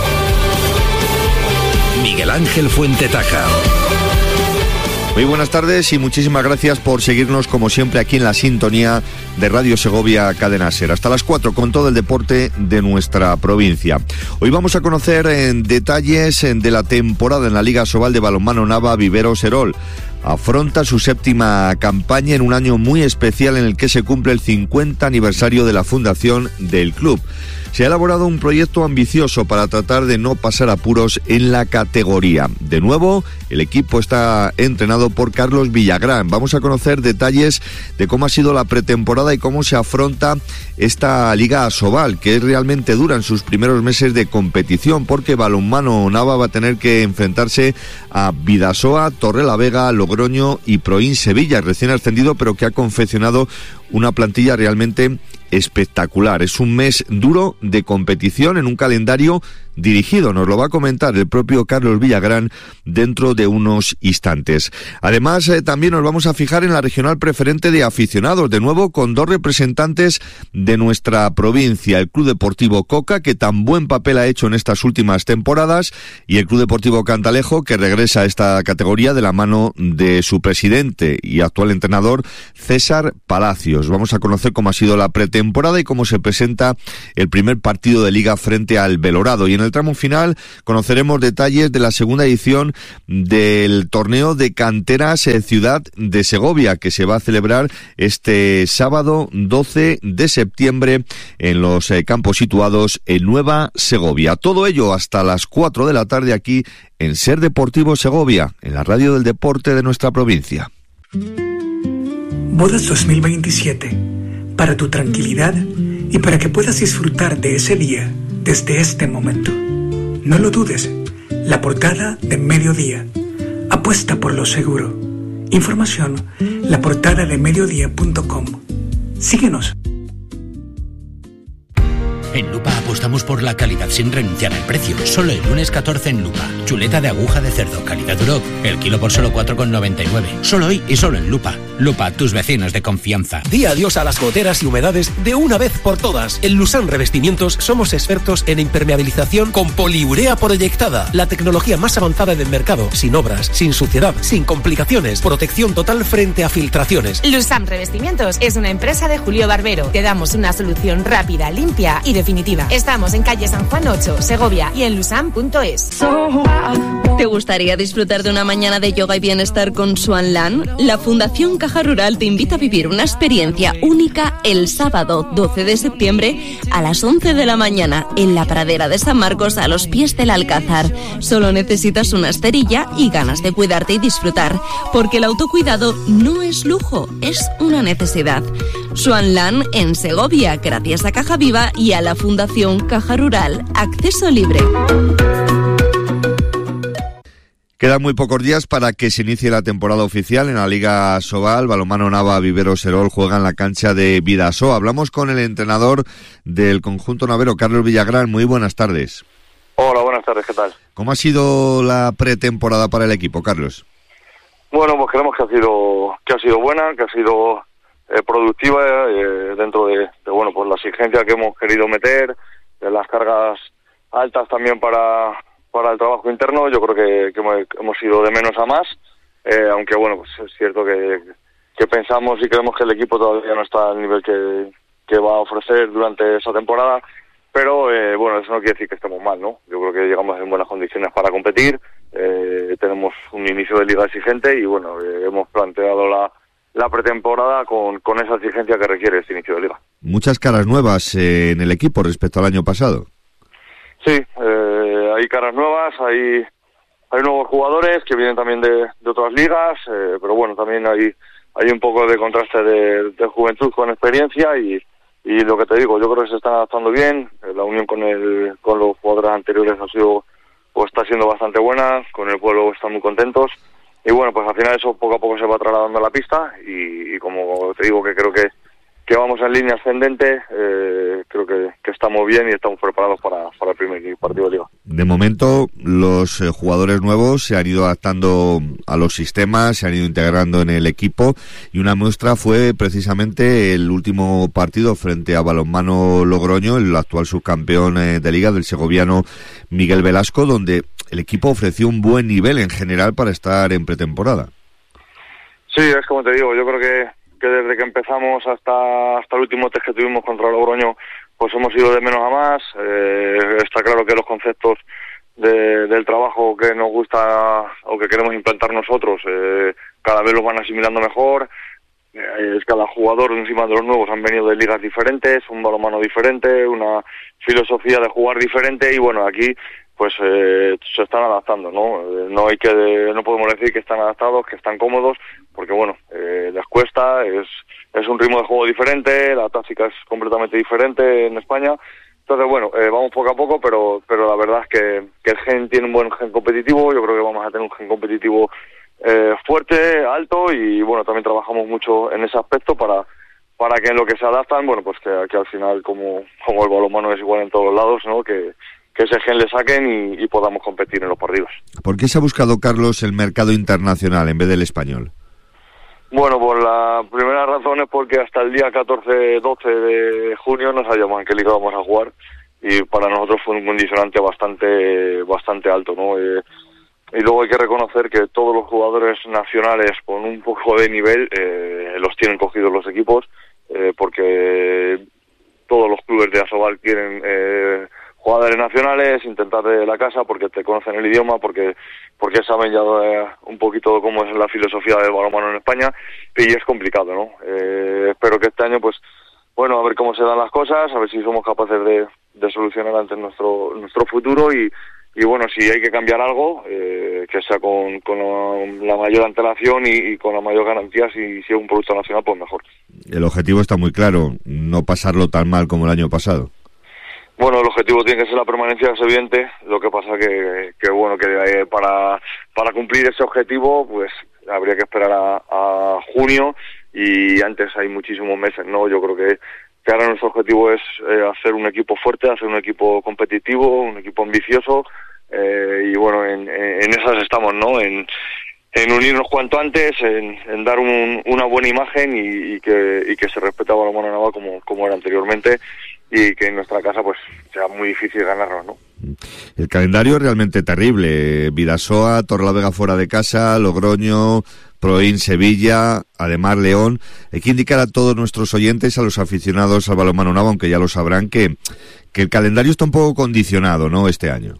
Miguel Ángel Fuentetaja. Muy buenas tardes y muchísimas gracias por seguirnos como siempre aquí en la sintonía de Radio Segovia Cadena Ser. Hasta las cuatro con todo el deporte de nuestra provincia. Hoy vamos a conocer en detalles de la temporada en la Liga Sobal de Balonmano Nava Vivero Serol. Afronta su séptima campaña en un año muy especial en el que se cumple el cincuenta aniversario de la fundación del club. Se ha elaborado un proyecto ambicioso para tratar de no pasar apuros en la categoría. De nuevo, el equipo está entrenado por Carlos Villagrán. Vamos a conocer detalles de cómo ha sido la pretemporada y cómo se afronta esta Liga Asobal, que es realmente dura en sus primeros meses de competición, porque Balonmano Nava va a tener que enfrentarse a Bidasoa, Torrelavega, Logroño y Proin Sevilla, recién ascendido, pero que ha confeccionado una plantilla realmente espectacular. Es un mes duro de competición en un calendario dirigido. Nos lo va a comentar el propio Carlos Villagrán dentro de unos instantes. Además, eh, también nos vamos a fijar en la regional preferente de aficionados, de nuevo con dos representantes de nuestra provincia, el Club Deportivo Coca, que tan buen papel ha hecho en estas últimas temporadas, y el Club Deportivo Cantalejo, que regresa a esta categoría de la mano de su presidente y actual entrenador, César Palacios. Vamos a conocer cómo ha sido la pretemporada y cómo se presenta el primer partido de liga frente al Belorado. Y en el tramo final conoceremos detalles de la segunda edición del torneo de canteras eh, Ciudad de Segovia, que se va a celebrar este sábado doce de septiembre en los eh, campos situados en Nueva Segovia. Todo ello hasta las cuatro de la tarde aquí en Ser Deportivo Segovia, en la radio del deporte de nuestra provincia. Bodas dos mil veintisiete, para tu tranquilidad y para que puedas disfrutar de ese día desde este momento. No lo dudes, la portada de Mediodía. Apuesta por lo seguro. Información, la portada de mediodía punto com. Síguenos. En Lupa apostamos por la calidad sin renunciar al precio. Solo el lunes catorce en Lupa. Chuleta de aguja de cerdo, calidad Duroc. El kilo por solo cuatro con noventa y nueve. Solo hoy y solo en Lupa. Lupa, tus vecinos de confianza. Di adiós a las goteras y humedades de una vez por todas. En Lusan Revestimientos somos expertos en impermeabilización con poliurea proyectada. La tecnología más avanzada del mercado. Sin obras, sin suciedad, sin complicaciones. Protección total frente a filtraciones. Lusan Revestimientos es una empresa de Julio Barbero. Te damos una solución rápida, limpia y definitiva. Estamos en calle San Juan ocho, Segovia, y en lusan punto es. ¿Te gustaría disfrutar de una mañana de yoga y bienestar con Swan Land? La Fundación Caja Rural te invita a vivir una experiencia única el sábado doce de septiembre a las once de la mañana en la pradera de San Marcos, a los pies del Alcázar. Solo necesitas una esterilla y ganas de cuidarte y disfrutar, porque el autocuidado no es lujo, es una necesidad. Swan Land en Segovia, gracias a Caja Viva y a la Fundación Caja Rural. Acceso libre. Quedan muy pocos días para que se inicie la temporada oficial en la Liga Sobal. Balonmano Nava Vivero Serol juega en la cancha de Bidasoa. Hablamos con el entrenador del conjunto navero, Carlos Villagrán. Muy buenas tardes. Hola, buenas tardes, ¿qué tal? ¿Cómo ha sido la pretemporada para el equipo, Carlos? Bueno, pues creemos que ha sido que ha sido buena, que ha sido eh, productiva eh, dentro de, de bueno pues la exigencia que hemos querido meter, de las cargas altas también para para el trabajo interno. Yo creo que, que hemos ido de menos a más, eh, aunque bueno, pues es cierto que, que pensamos y creemos que el equipo todavía no está al nivel que, que va a ofrecer durante esa temporada, pero eh, bueno, eso no quiere decir que estemos mal, ¿no? Yo creo que llegamos en buenas condiciones para competir, eh, tenemos un inicio de liga exigente y bueno, eh, hemos planteado la, la pretemporada con, con esa exigencia que requiere este inicio de liga. Muchas caras nuevas eh, en el equipo respecto al año pasado. Sí, eh, hay caras nuevas, hay hay nuevos jugadores que vienen también de, de otras ligas, eh, pero bueno, también hay hay un poco de contraste de, de juventud con experiencia y, y lo que te digo, yo creo que se están adaptando bien, la unión con el con los jugadores anteriores ha sido o está siendo bastante buena, con el pueblo están muy contentos y bueno, pues al final eso poco a poco se va trasladando a la pista y, y como te digo que creo que que vamos en línea ascendente, eh, creo que, que estamos bien y estamos preparados para, para el primer partido de Liga. De momento, los eh, jugadores nuevos se han ido adaptando a los sistemas, se han ido integrando en el equipo, y una muestra fue precisamente el último partido frente a Balonmano Logroño, el actual subcampeón eh, de Liga, del segoviano Miguel Velasco, donde el equipo ofreció un buen nivel en general para estar en pretemporada. Sí, es como te digo, yo creo que, que desde que empezamos hasta hasta el último test que tuvimos contra Logroño, pues hemos ido de menos a más. Eh, está claro que los conceptos de, del trabajo que nos gusta o que queremos implantar nosotros, eh, cada vez los van asimilando mejor. Eh, cada jugador encima de los nuevos han venido de ligas diferentes, un balonmano diferente, una filosofía de jugar diferente, y bueno, aquí pues eh, se están adaptando, ¿no? Eh, no hay que, no podemos decir que están adaptados, que están cómodos, porque bueno, eh, les cuesta, es, es un ritmo de juego diferente, la táctica es completamente diferente en España. Entonces bueno, eh, vamos poco a poco, pero pero la verdad es que, que el gen tiene un buen gen competitivo. Yo creo que vamos a tener un gen competitivo eh, fuerte, alto, y bueno, también trabajamos mucho en ese aspecto para para que en lo que se adaptan, bueno, pues que, que al final, como, como el balonmano es igual en todos lados, ¿no? Que que ese gen le saquen y, y podamos competir en los partidos. ¿Por qué se ha buscado, Carlos, el mercado internacional en vez del español? Bueno, por la primera razón es porque hasta el día catorce doce de junio no sabíamos en qué liga vamos a jugar, y para nosotros fue un condicionante bastante bastante alto, ¿no? Eh, y luego hay que reconocer que todos los jugadores nacionales con un poco de nivel eh, los tienen cogidos los equipos, eh, porque todos los clubes de Asobal quieren eh, jugadores nacionales, intentar de la casa, porque te conocen el idioma, porque porque saben ya eh, un poquito cómo es la filosofía del balonmano en España, y es complicado, ¿no? Eh, espero que este año, pues, bueno, a ver cómo se dan las cosas, a ver si somos capaces de, de solucionar antes nuestro nuestro futuro, y, y bueno, si hay que cambiar algo, eh, que sea con, con la mayor antelación y, y con la mayor garantía. Si, si es un producto nacional, pues mejor. El objetivo está muy claro, no pasarlo tan mal como el año pasado. Bueno, el objetivo tiene que ser la permanencia, es evidente. Lo que pasa que, que bueno, que eh, para para cumplir ese objetivo, pues habría que esperar a, a junio, y antes hay muchísimos meses, ¿no? Yo creo que, que ahora nuestro objetivo es eh, hacer un equipo fuerte, hacer un equipo competitivo, un equipo ambicioso, eh, y bueno, en, en esas estamos, ¿no? En, en unirnos cuanto antes, en, en dar un, una buena imagen, y, y que y que se respete a Balonmano Nava como, como era anteriormente, y que en nuestra casa pues sea muy difícil ganarnos, ¿no? El calendario es realmente terrible. Vidasoa, Torrelavega fuera de casa, Logroño, Proin, Sevilla, además León. Hay que indicar a todos nuestros oyentes, a los aficionados al balonmano Nava, aunque ya lo sabrán, que, que el calendario está un poco condicionado, ¿no?, este año.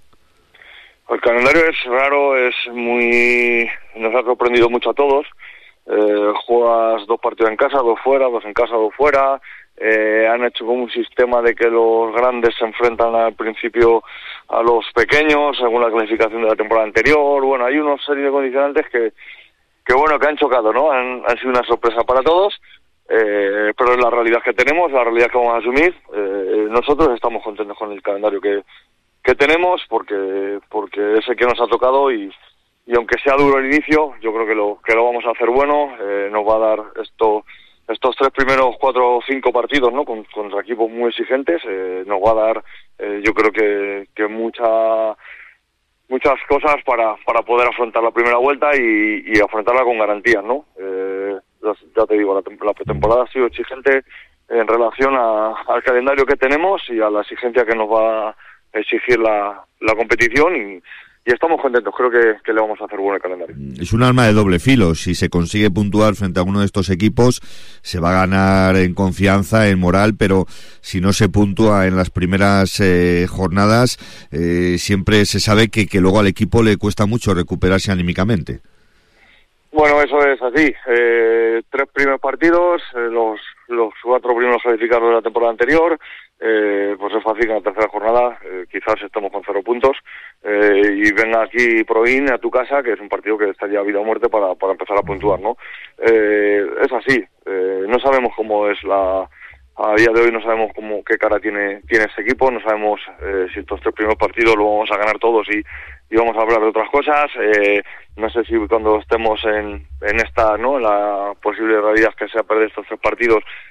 El calendario es raro, es muy... nos ha sorprendido mucho a todos. Eh, juegas dos partidos en casa, dos fuera, dos en casa, dos fuera. Eh, han hecho como un sistema de que los grandes se enfrentan al principio a los pequeños según la clasificación de la temporada anterior. Bueno, hay una serie de condicionantes que, que bueno, que han chocado, ¿no? Han, han sido una sorpresa para todos, eh, pero es la realidad que tenemos, la realidad que vamos a asumir. Eh, nosotros estamos contentos con el calendario que, que tenemos, porque porque es el que nos ha tocado, y, y aunque sea duro el inicio, yo creo que lo que lo vamos a hacer bueno. Eh, nos va a dar esto estos tres primeros cuatro o cinco partidos, ¿no?, con, contra equipos muy exigentes, eh, nos va a dar, eh, yo creo que, que mucha, muchas cosas para, para poder afrontar la primera vuelta y, y afrontarla con garantías, ¿no? Eh, ya te digo, la, la pretemporada ha sido exigente en relación a, al calendario que tenemos y a la exigencia que nos va a exigir la, la competición, y Y estamos contentos, creo que, que le vamos a hacer bueno el calendario. Es un arma de doble filo. Si se consigue puntuar frente a uno de estos equipos, se va a ganar en confianza, en moral, pero si no se puntúa en las primeras eh, jornadas, eh, siempre se sabe que, que luego al equipo le cuesta mucho recuperarse anímicamente. Bueno, eso es así. Eh, tres primeros partidos, eh, los, los cuatro primeros clasificados de la temporada anterior. Eh, pues es fácil que en la tercera jornada eh, quizás estemos con cero puntos eh, y venga aquí Proin a tu casa, que es un partido que está ya vida o muerte para, para empezar a puntuar, ¿no? Eh, es así. Eh, no sabemos cómo es la... A día de hoy no sabemos cómo qué cara tiene tiene ese equipo, no sabemos eh, si estos tres primeros partidos lo vamos a ganar todos y, y vamos a hablar de otras cosas. Eh, no sé si cuando estemos en, en esta, ¿no?, en la posible realidad que sea perder estos tres partidos,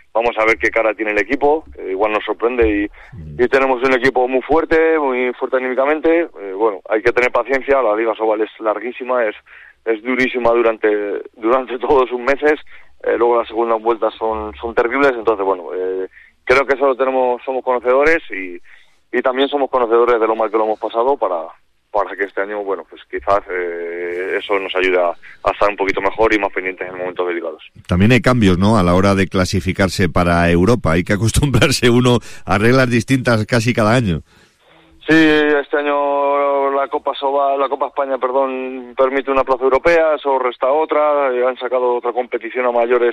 vamos a ver qué cara tiene el equipo, eh, igual nos sorprende y, y tenemos un equipo muy fuerte, muy fuerte anímicamente, eh, bueno, hay que tener paciencia, la Liga Sobal es larguísima, es es durísima durante durante todos sus meses, eh, luego las segundas vueltas son son terribles, entonces bueno, eh, creo que eso lo tenemos, somos conocedores y, y también somos conocedores de lo mal que lo hemos pasado para para que este año, bueno, pues quizás eh, eso nos ayude a, a estar un poquito mejor y más pendientes en momentos delicados. También hay cambios, ¿no?, a la hora de clasificarse para Europa. Hay que acostumbrarse uno a reglas distintas casi cada año. Sí, este año la Copa Soba, la Copa España, perdón, permite una plaza europea, eso resta otra, eh, han sacado otra competición a mayores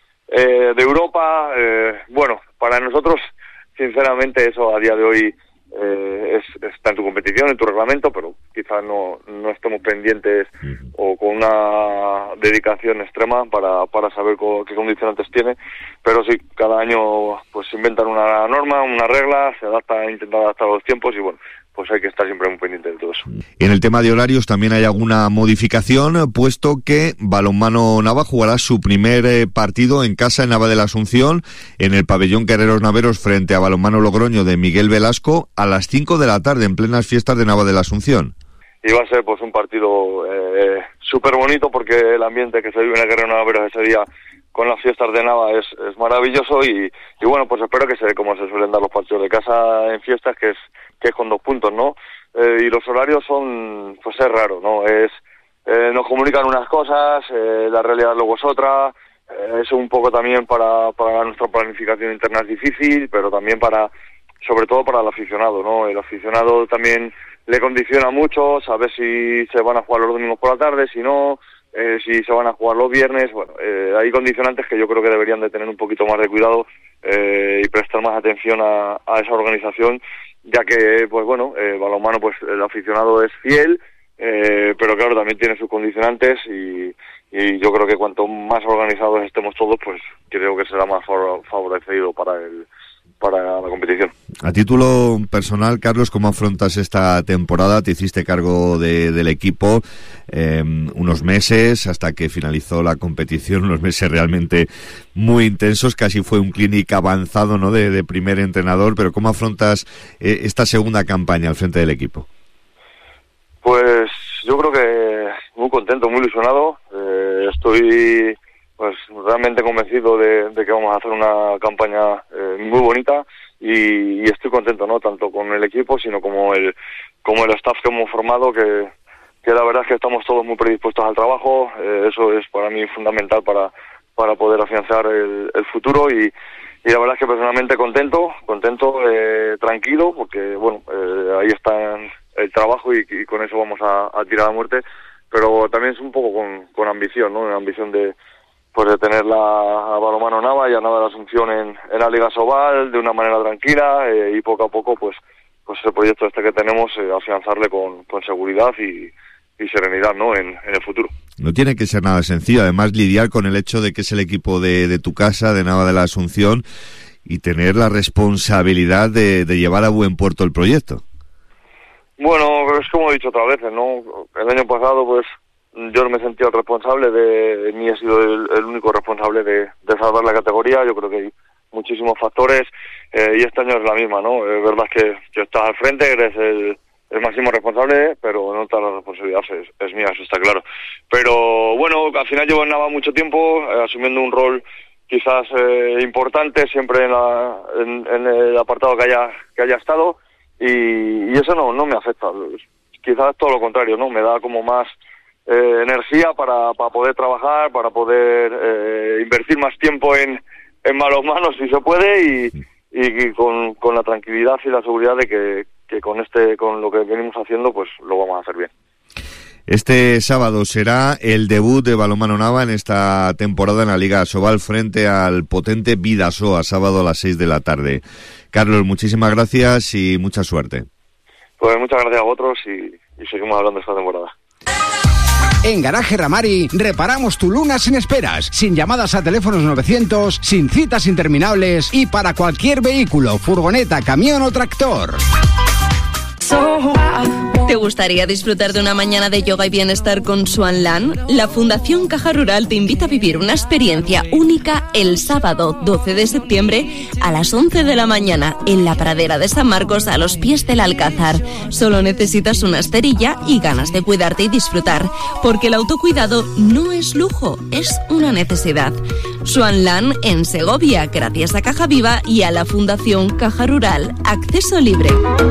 eh, de Europa. Eh, bueno, para nosotros, sinceramente, eso a día de hoy Eh, es, está en tu competición, en tu reglamento, pero quizás no, no estemos pendientes o con una dedicación extrema para, para saber co- qué condicionantes tiene, pero sí, cada año pues inventan una norma, una regla, se adapta, intentan adaptar a los tiempos y bueno, pues hay que estar siempre muy pendiente de todo eso. En el tema de horarios también hay alguna modificación, puesto que Balonmano Nava jugará su primer eh, partido en casa en Nava de la Asunción, en el pabellón Guerreros Naveros frente a Balonmano Logroño de Miguel Velasco, a las cinco de la tarde, en plenas fiestas de Nava de la Asunción. Y va a ser pues un partido eh, súper bonito porque el ambiente que se vive en el Guerrero Naveros ese día con las fiestas de Nava es, es maravilloso y, y bueno, pues espero que se dé como se suelen dar los partidos de casa en fiestas, que es que es con dos puntos, ¿no? Eh, y los horarios son, pues es raro, ¿no? Es eh, nos comunican unas cosas, eh, la realidad luego es otra, eh, es un poco también para, para nuestra planificación interna es difícil, pero también para, sobre todo para el aficionado, ¿no? El aficionado también le condiciona mucho, saber si se van a jugar los domingos por la tarde, si no, eh, si se van a jugar los viernes, bueno, eh, hay condicionantes que yo creo que deberían de tener un poquito más de cuidado eh, y prestar más atención a, a esa organización, ya que, pues bueno, eh, balonmano, pues el aficionado es fiel, eh, pero claro, también tiene sus condicionantes y, y yo creo que cuanto más organizados estemos todos, pues creo que será más favorecido para el para la competición. A título personal, Carlos, ¿cómo afrontas esta temporada? Te hiciste cargo de, del equipo eh, unos meses hasta que finalizó la competición, unos meses realmente muy intensos, casi fue un clinic avanzado, ¿no?, de, de primer entrenador, pero ¿cómo afrontas eh, esta segunda campaña al frente del equipo? Pues yo creo que muy contento, muy ilusionado, eh, estoy pues realmente convencido de, de que vamos a hacer una campaña eh, muy bonita y, y estoy contento, no tanto con el equipo sino como el como el staff que hemos formado, que, que la verdad es que estamos todos muy predispuestos al trabajo, eh, eso es para mí fundamental para para poder afianzar el, el futuro y, y la verdad es que personalmente contento, contento, eh, tranquilo, porque bueno, eh, ahí está el trabajo y, y con eso vamos a, a tirar a muerte, pero también es un poco con, con ambición, ¿no? Una ambición de pues de tener la a Balonmano Nava y a Nava de la Asunción en, en la Liga Sobal de una manera tranquila eh, y poco a poco pues pues el proyecto este que tenemos eh, afianzarle con, con seguridad y, y serenidad, ¿no?, en, en el futuro. No tiene que ser nada sencillo, además lidiar con el hecho de que es el equipo de, de tu casa, de Nava de la Asunción, y tener la responsabilidad de, de llevar a buen puerto el proyecto. Bueno, es como he dicho otras veces, ¿no? El año pasado pues yo me sentía el responsable de, ni he sido el, el único responsable de, de salvar la categoría, yo creo que hay muchísimos factores eh, y este año es la misma, ¿no? Es verdad que, que estás al frente, eres el, el máximo responsable, pero no toda la responsabilidad es, es mía, eso está claro. Pero bueno, al final llevo en Nava mucho tiempo, eh, asumiendo un rol quizás eh, importante, siempre en, la, en, en el apartado que haya, que haya estado y, y eso no, no me afecta, quizás todo lo contrario, ¿no? Me da como más Eh, energía para, para poder trabajar, para poder eh, invertir más tiempo en, en balonmano si se puede y, y, y con, con la tranquilidad y la seguridad de que, que con este con lo que venimos haciendo pues lo vamos a hacer bien. Este sábado será el debut de Balonmano Nava en esta temporada en la Liga Sobal frente al potente Bidasoa, sábado a las seis de la tarde. Carlos, muchísimas gracias y mucha suerte. Pues muchas gracias a vosotros y, y seguimos hablando esta temporada. En Garaje Ramari reparamos tu Luna sin esperas, sin llamadas a teléfonos novecientos, sin citas interminables y para cualquier vehículo, furgoneta, camión o tractor. So ¿Te gustaría disfrutar de una mañana de yoga y bienestar con Swan Land? La Fundación Caja Rural te invita a vivir una experiencia única el sábado doce de septiembre a las once de la mañana en la pradera de San Marcos a los pies del Alcázar. Solo necesitas una esterilla y ganas de cuidarte y disfrutar, porque el autocuidado no es lujo, es una necesidad. Swan Land en Segovia, gracias a Caja Viva y a la Fundación Caja Rural. Acceso libre.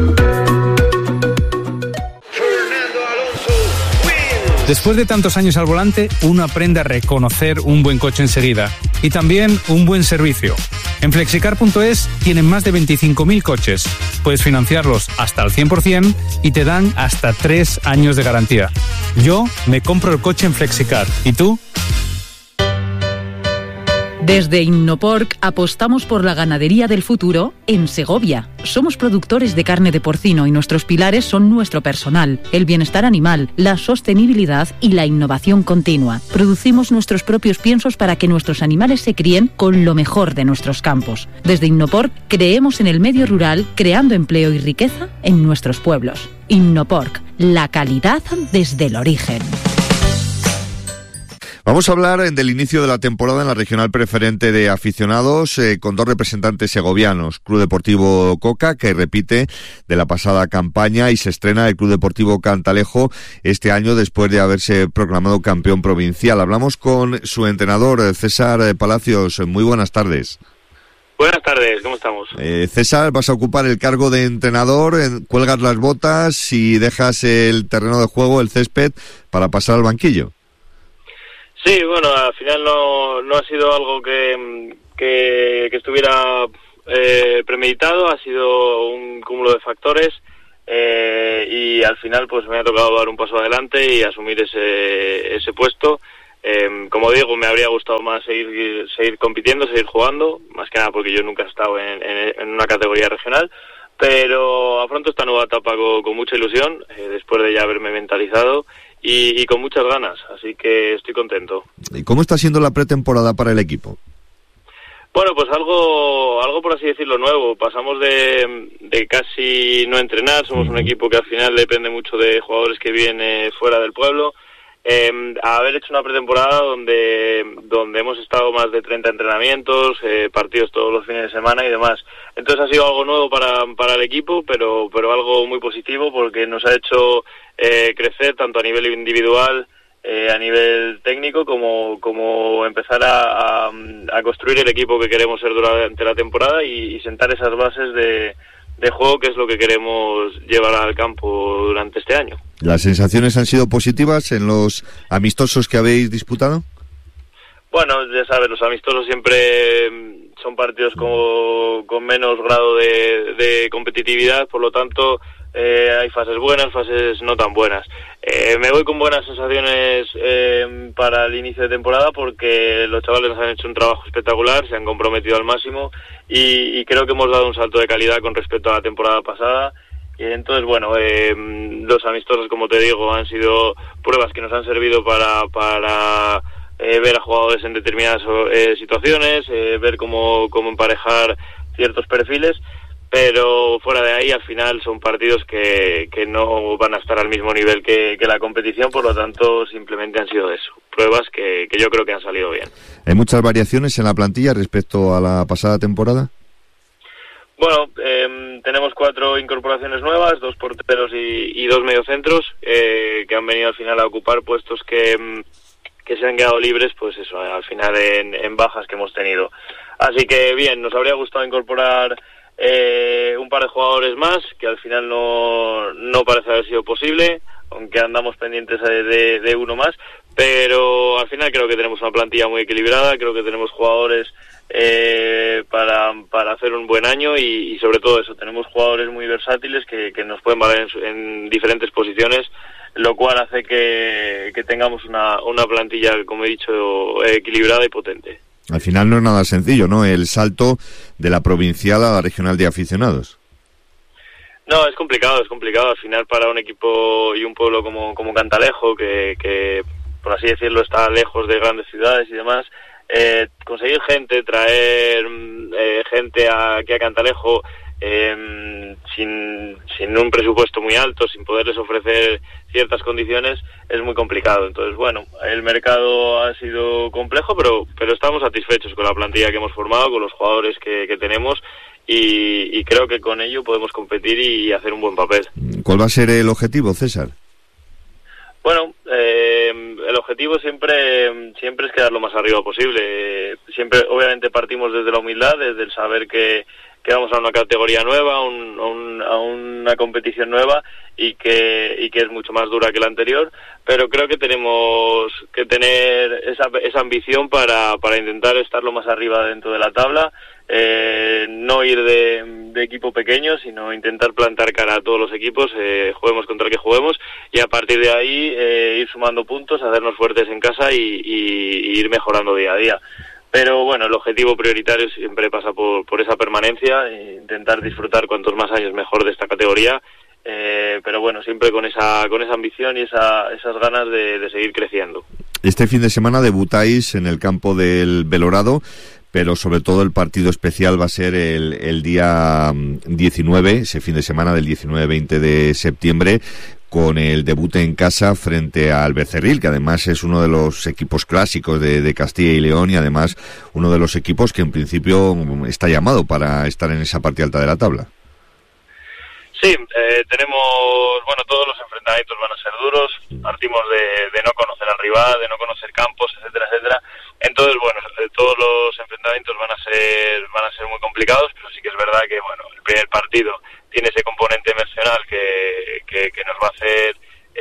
Después de tantos años al volante, uno aprende a reconocer un buen coche enseguida y también un buen servicio. En flexicar punto es tienen más de veinticinco mil coches. Puedes financiarlos hasta el cien por ciento y te dan hasta tres años de garantía. Yo me compro el coche en Flexicar. ¿Y tú? Desde Innoporc apostamos por la ganadería del futuro en Segovia. Somos productores de carne de porcino y nuestros pilares son nuestro personal, el bienestar animal, la sostenibilidad y la innovación continua. Producimos nuestros propios piensos para que nuestros animales se críen con lo mejor de nuestros campos. Desde Innoporc creemos en el medio rural, creando empleo y riqueza en nuestros pueblos. Innoporc, la calidad desde el origen. Vamos a hablar del inicio de la temporada en la regional preferente de aficionados eh, con dos representantes segovianos. Club Deportivo Coca, que repite de la pasada campaña, y se estrena el Club Deportivo Cantalejo este año después de haberse proclamado campeón provincial. Hablamos con su entrenador, César Palacios. Muy buenas tardes. Buenas tardes, ¿cómo estamos? Eh, César, vas a ocupar el cargo de entrenador, en, cuelgas las botas y dejas el terreno de juego, el césped, para pasar al banquillo. Sí, bueno, al final no, no ha sido algo que, que, que estuviera eh, premeditado, ha sido un cúmulo de factores eh, y al final pues me ha tocado dar un paso adelante y asumir ese, ese puesto. Eh, como digo, me habría gustado más seguir, seguir compitiendo, seguir jugando, más que nada porque yo nunca he estado en, en, en una categoría regional, pero afronto esta nueva etapa con, con mucha ilusión, eh, después de ya haberme mentalizado. Y, y con muchas ganas, así que estoy contento. ¿Y cómo está siendo la pretemporada para el equipo? Bueno, pues algo, algo por así decirlo nuevo. Pasamos de, de casi no entrenar, somos un equipo que al final depende mucho de jugadores que vienen fuera del pueblo, eh, a haber hecho una pretemporada donde, donde hemos estado más de treinta entrenamientos, eh, partidos todos los fines de semana y demás. Entonces ha sido algo nuevo para, para el equipo, pero, pero algo muy positivo porque nos ha hecho Eh, crecer tanto a nivel individual, eh, a nivel técnico, como, como empezar a, a, a construir el equipo que queremos ser durante la temporada y, y sentar esas bases de, de juego, que es lo que queremos llevar al campo durante este año. ¿Las sensaciones han sido positivas en los amistosos que habéis disputado? Bueno, ya sabes, los amistosos siempre son partidos con, con menos grado de, de competitividad, por lo tanto Eh, hay fases buenas, fases no tan buenas. Eh, me voy con buenas sensaciones eh, para el inicio de temporada porque los chavales nos han hecho un trabajo espectacular, se han comprometido al máximo y, y creo que hemos dado un salto de calidad con respecto a la temporada pasada. Y entonces, bueno, eh, los amistosos, como te digo, han sido pruebas que nos han servido para, para eh, ver a jugadores en determinadas eh, situaciones, eh, ver cómo, cómo emparejar ciertos perfiles. Pero fuera de ahí, al final son partidos que, que no van a estar al mismo nivel que, que la competición, por lo tanto simplemente han sido eso, pruebas que, que yo creo que han salido bien. ¿Hay muchas variaciones en la plantilla respecto a la pasada temporada? Bueno, eh, tenemos cuatro incorporaciones nuevas, dos porteros y, y dos mediocentros, eh, que han venido al final a ocupar puestos que, que se han quedado libres, pues eso, al final en, en bajas que hemos tenido. Así que bien, nos habría gustado incorporar Eh, un par de jugadores más, que al final no, no parece haber sido posible, aunque andamos pendientes de, de, de uno más, pero al final creo que tenemos una plantilla muy equilibrada, creo que tenemos jugadores eh, para, para hacer un buen año y, y sobre todo eso, tenemos jugadores muy versátiles que, que nos pueden valer en, en diferentes posiciones, lo cual hace que, que tengamos una, una plantilla, como he dicho, equilibrada y potente. Al final no es nada sencillo, ¿no? El salto de la provincial a la regional de aficionados. No, es complicado, es complicado. Al final para un equipo y un pueblo como, como Cantalejo, que, que por así decirlo está lejos de grandes ciudades y demás, eh, conseguir gente, traer eh, gente a, aquí a Cantalejo, eh, sin, sin un presupuesto muy alto, sin poderles ofrecer ciertas condiciones, es muy complicado. Entonces, bueno, el mercado ha sido complejo, pero, pero estamos satisfechos con la plantilla que hemos formado, con los jugadores que, que tenemos, y, y creo que con ello podemos competir y hacer un buen papel. ¿Cuál va a ser el objetivo, César? Bueno, eh, el objetivo siempre siempre es quedar lo más arriba posible. Eh, siempre, obviamente, partimos desde la humildad, desde el saber que, que vamos a una categoría nueva, a, un, a, un, a una competición nueva y que y que es mucho más dura que la anterior, pero creo que tenemos que tener esa, esa ambición para, para intentar estar lo más arriba dentro de la tabla. Eh, no ir de, de equipo pequeño, sino intentar plantar cara a todos los equipos, eh, juguemos contra el que juguemos, y a partir de ahí eh, ir sumando puntos, hacernos fuertes en casa y, y, y ir mejorando día a día. Pero bueno, el objetivo prioritario siempre pasa por, por esa permanencia, e intentar disfrutar cuantos más años mejor de esta categoría, eh, pero bueno, siempre con esa con esa ambición y esa, esas ganas de, de seguir creciendo. Este fin de semana debutáis en el campo del Belorado, pero sobre todo el partido especial va a ser el, el día diecinueve, ese fin de semana del diecinueve veinte de septiembre, con el debut en casa frente al Becerril, que además es uno de los equipos clásicos de, de Castilla y León, y además uno de los equipos que en principio está llamado para estar en esa parte alta de la tabla. Sí, eh, tenemos, bueno, todos los enfrentamientos van a ser duros, partimos de, de no conocer al rival, de no conocer campos, etcétera, etcétera. Entonces, bueno, todos los enfrentamientos van a ser van a ser muy complicados, pero sí que es verdad que, bueno, el primer partido tiene ese componente emocional que, que, que nos va a hacer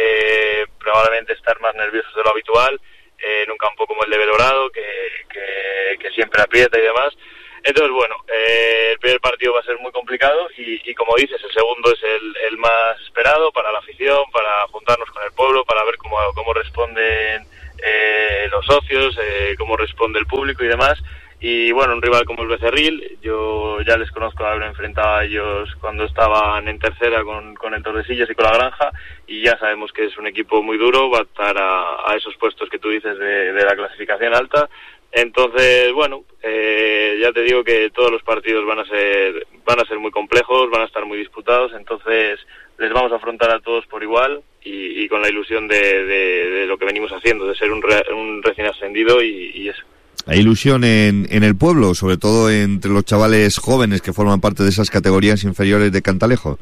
eh, probablemente estar más nerviosos de lo habitual, eh, en un campo como el de Belorado, que, que, que siempre aprieta y demás. Entonces, bueno, eh, el primer partido va a ser muy complicado y, y como dices, el segundo es el, el más esperado para la afición, para juntarnos con el pueblo, para ver cómo, cómo responden eh, los socios, eh, cómo responde el público y demás. Y bueno, un rival como el Becerril, yo ya les conozco, haber enfrentado a ellos cuando estaban en tercera con, con el Tordesillas y con la Granja, y ya sabemos que es un equipo muy duro, va a estar a, a esos puestos que tú dices de, de la clasificación alta. Entonces, bueno, eh, ya te digo que todos los partidos van a ser van a ser muy complejos, van a estar muy disputados, entonces les vamos a afrontar a todos por igual y, y con la ilusión de, de, de lo que venimos haciendo, de ser un, re, un recién ascendido y, y eso. Hay ilusión en, en el pueblo, sobre todo entre los chavales jóvenes que forman parte de esas categorías inferiores de Cantalejo.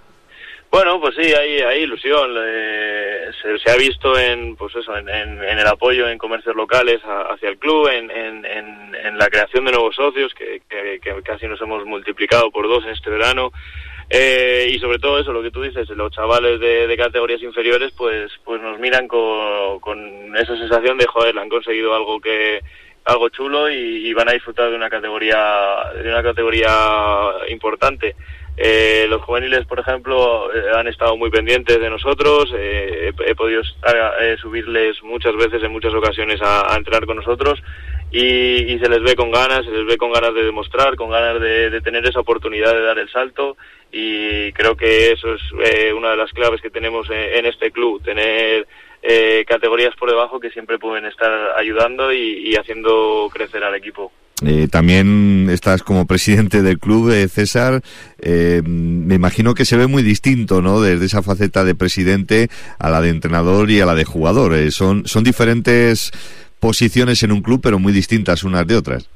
Bueno, pues sí, hay, hay ilusión. Eh, se, se ha visto en, pues eso, en, en, en el apoyo en comercios locales a, hacia el club, en, en, en, en la creación de nuevos socios, que, que, que casi nos hemos multiplicado por dos en este verano. Eh, y sobre todo eso, lo que tú dices, los chavales de, de categorías inferiores, pues, pues nos miran con, con esa sensación de, joder, han conseguido algo que algo chulo y, y van a disfrutar de una categoría de una categoría importante. Eh, los juveniles, por ejemplo, eh, han estado muy pendientes de nosotros, eh, he, he podido estar, eh, subirles muchas veces, en muchas ocasiones, a, a entrenar con nosotros y, y se les ve con ganas, se les ve con ganas de demostrar, con ganas de, de tener esa oportunidad de dar el salto, y creo que eso es eh, una de las claves que tenemos en, en este club, tener eh, categorías por debajo que siempre pueden estar ayudando y, y haciendo crecer al equipo. Eh, también estás como presidente del club, eh, César. Eh, me imagino que se ve muy distinto, ¿no? Desde esa faceta de presidente a la de entrenador y a la de jugador. Eh, son, son diferentes posiciones en un club, pero muy distintas unas de otras.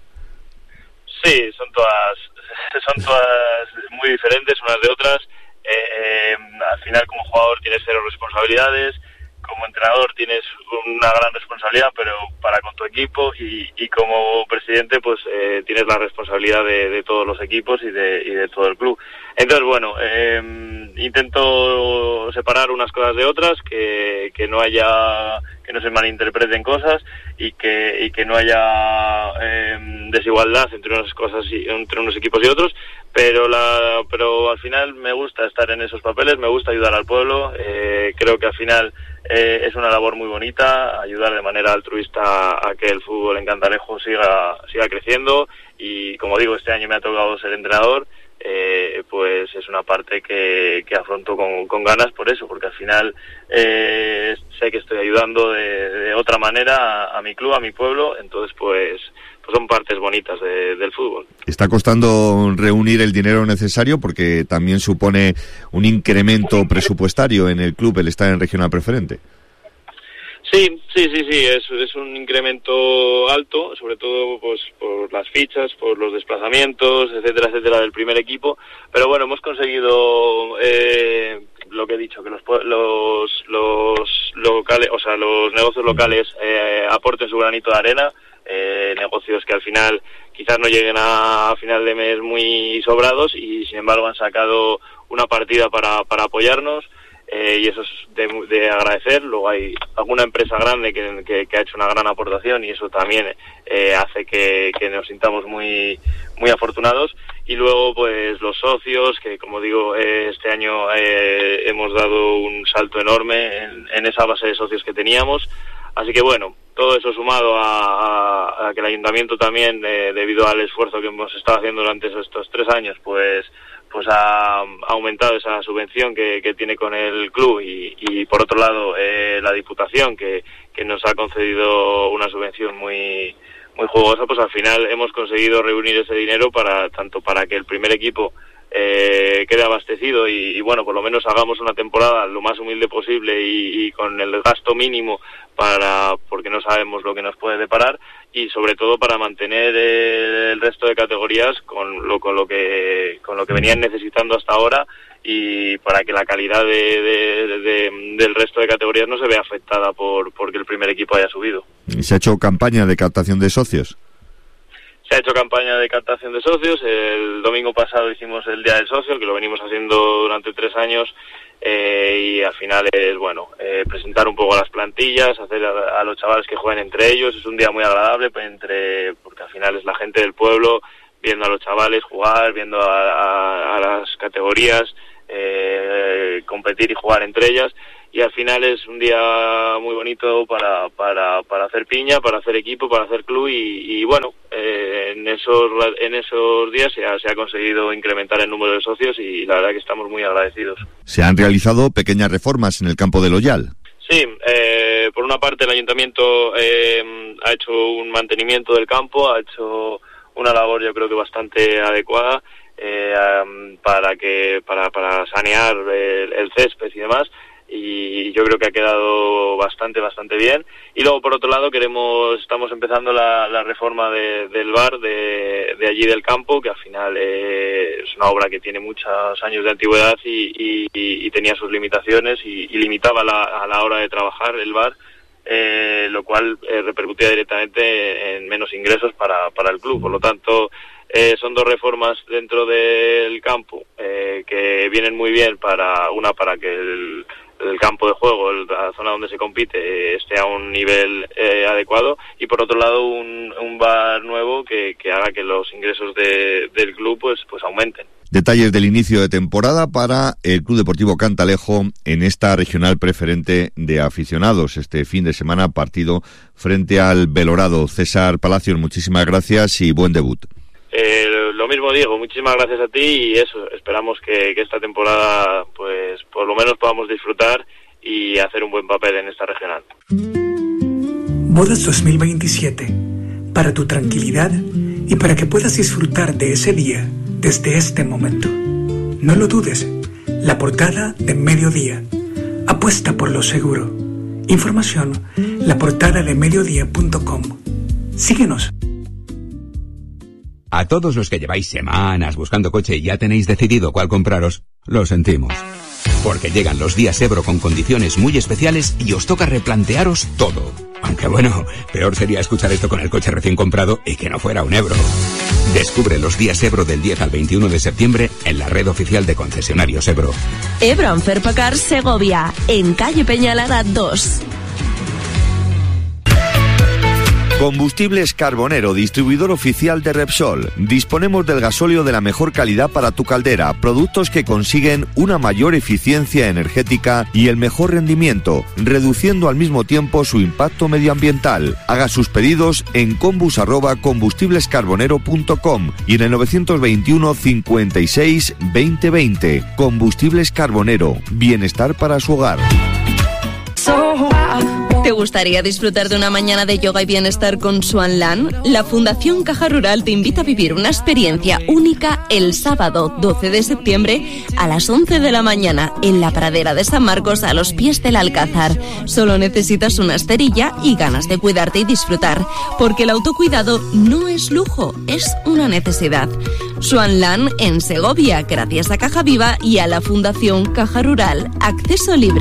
Sí, son todas, son todas muy diferentes unas de otras. Eh, eh, al final, como jugador tienes cero responsabilidades. Como entrenador tienes una gran responsabilidad, pero para con tu equipo, y, y como presidente pues eh, tienes la responsabilidad de, de todos los equipos y de, y de todo el club. Entonces, bueno, eh, intento separar unas cosas de otras, que, que no haya, que no se malinterpreten cosas y que, y que no haya eh, desigualdad entre unas cosas y entre unos equipos y otros, pero la, pero al final me gusta estar en esos papeles, me gusta ayudar al pueblo, eh, creo que al final Eh, es una labor muy bonita, ayudar de manera altruista a que el fútbol en Cantalejo siga siga creciendo, y como digo, este año me ha tocado ser entrenador, eh, pues es una parte que, que afronto con, con ganas por eso, porque al final eh, sé que estoy ayudando de, de otra manera a, a mi club, a mi pueblo, entonces pues, pues son partes bonitas de, del fútbol. Está costando reunir el dinero necesario porque también supone un incremento presupuestario en el club el estar en regional preferente. Sí, sí, sí, sí, es, es un incremento alto, sobre todo pues por las fichas, por los desplazamientos, etcétera, etcétera, del primer equipo, pero bueno, hemos conseguido eh, lo que he dicho, que los los los locales, o sea, los negocios locales eh, aporten su granito de arena, eh, negocios que al final quizás no lleguen a, a final de mes muy sobrados y sin embargo han sacado una partida para, para apoyarnos. Eh, y eso es de, de agradecer. Luego hay alguna empresa grande que, que, que ha hecho una gran aportación y eso también eh, hace que, que nos sintamos muy muy afortunados. Y luego pues los socios, que como digo, eh, este año eh, hemos dado un salto enorme en, en esa base de socios que teníamos. Así que bueno, todo eso sumado a, a, a que el ayuntamiento también, eh, debido al esfuerzo que hemos estado haciendo durante estos tres años, pues pues ha, ha aumentado esa subvención que, que tiene con el club y, y por otro lado eh, la Diputación que, que nos ha concedido una subvención muy muy jugosa, pues al final hemos conseguido reunir ese dinero para tanto para que el primer equipo eh, quede abastecido y, y bueno, por lo menos hagamos una temporada lo más humilde posible y, y con el gasto mínimo para porque no sabemos lo que nos puede deparar y sobre todo para mantener el, el resto de categorías con lo con lo que con lo que venían necesitando hasta ahora y para que la calidad de, de, de, de, del resto de categorías no se vea afectada por porque el primer equipo haya subido. ¿Se ha hecho campaña de captación de socios? Se ha hecho campaña de captación de socios. El domingo pasado hicimos el Día del Socio, que lo venimos haciendo durante tres años, eh, y al final es, bueno, eh, presentar un poco las plantillas, hacer a, a los chavales que jueguen entre ellos. Es un día muy agradable, entre porque al final es la gente del pueblo, viendo a los chavales jugar, viendo a, a, a las categorías, eh, competir y jugar entre ellas. Y al final es un día muy bonito para para para hacer piña, para hacer equipo, para hacer club y, y bueno, eh, en esos en esos días se ha, se ha conseguido incrementar el número de socios y la verdad que estamos muy agradecidos. Se han realizado pequeñas reformas en el campo del Oyal. Sí, eh, por una parte el ayuntamiento eh, ha hecho un mantenimiento del campo, ha hecho una labor yo creo que bastante adecuada eh, um, para que para para sanear el, el césped y demás. Y yo creo que ha quedado bastante, bastante bien. Y luego, por otro lado, queremos, estamos empezando la, la reforma de, del bar de, de allí del campo, que al final eh, es una obra que tiene muchos años de antigüedad y, y, y tenía sus limitaciones y, y limitaba la, a la hora de trabajar el bar, eh, lo cual eh, repercutía directamente en menos ingresos para, para el club. Por lo tanto, eh, son dos reformas dentro del campo eh, que vienen muy bien para, una para que el el campo de juego, la zona donde se compite, eh, esté a un nivel eh, adecuado y por otro lado un, un bar nuevo que, que haga que los ingresos de, del club pues, pues aumenten. Detalles del inicio de temporada para el Club Deportivo Cantalejo en esta regional preferente de aficionados. Este fin de semana partido frente al Belorado. César Palacios, muchísimas gracias y buen debut. Eh, lo mismo Diego, muchísimas gracias a ti y eso, esperamos que, que esta temporada pues por lo menos podamos disfrutar y hacer un buen papel en esta regional. Bodas dos mil veintisiete, para tu tranquilidad y para que puedas disfrutar de ese día desde este momento. No lo dudes, la portada de Mediodía. Apuesta por lo seguro. Información, la portada de mediodía punto com. Síguenos. A todos los que lleváis semanas buscando coche y ya tenéis decidido cuál compraros, lo sentimos. Porque llegan los días Ebro con condiciones muy especiales y os toca replantearos todo. Aunque bueno, peor sería escuchar esto con el coche recién comprado y que no fuera un Ebro. Descubre los días Ebro del diez al veintiuno de septiembre en la red oficial de concesionarios Ebro. Ebro en Ferpacar Segovia, en calle Peñalara dos. Combustibles Carbonero, distribuidor oficial de Repsol. Disponemos del gasóleo de la mejor calidad para tu caldera, productos que consiguen una mayor eficiencia energética y el mejor rendimiento, reduciendo al mismo tiempo su impacto medioambiental. Haga sus pedidos en combus arroba combustiblescarbonero punto com y en el novecientos veintiuno cincuenta y seis veinte veinte. Combustibles Carbonero, bienestar para su hogar. gustaría disfrutar de una mañana de yoga y bienestar con Swan Land? La Fundación Caja Rural te invita a vivir una experiencia única el sábado doce de septiembre a las once de la mañana en la pradera de San Marcos a los pies del Alcázar. Solo necesitas una esterilla y ganas de cuidarte y disfrutar, porque el autocuidado no es lujo, es una necesidad. Swan Land en Segovia, gracias a Caja Viva y a la Fundación Caja Rural. Acceso libre.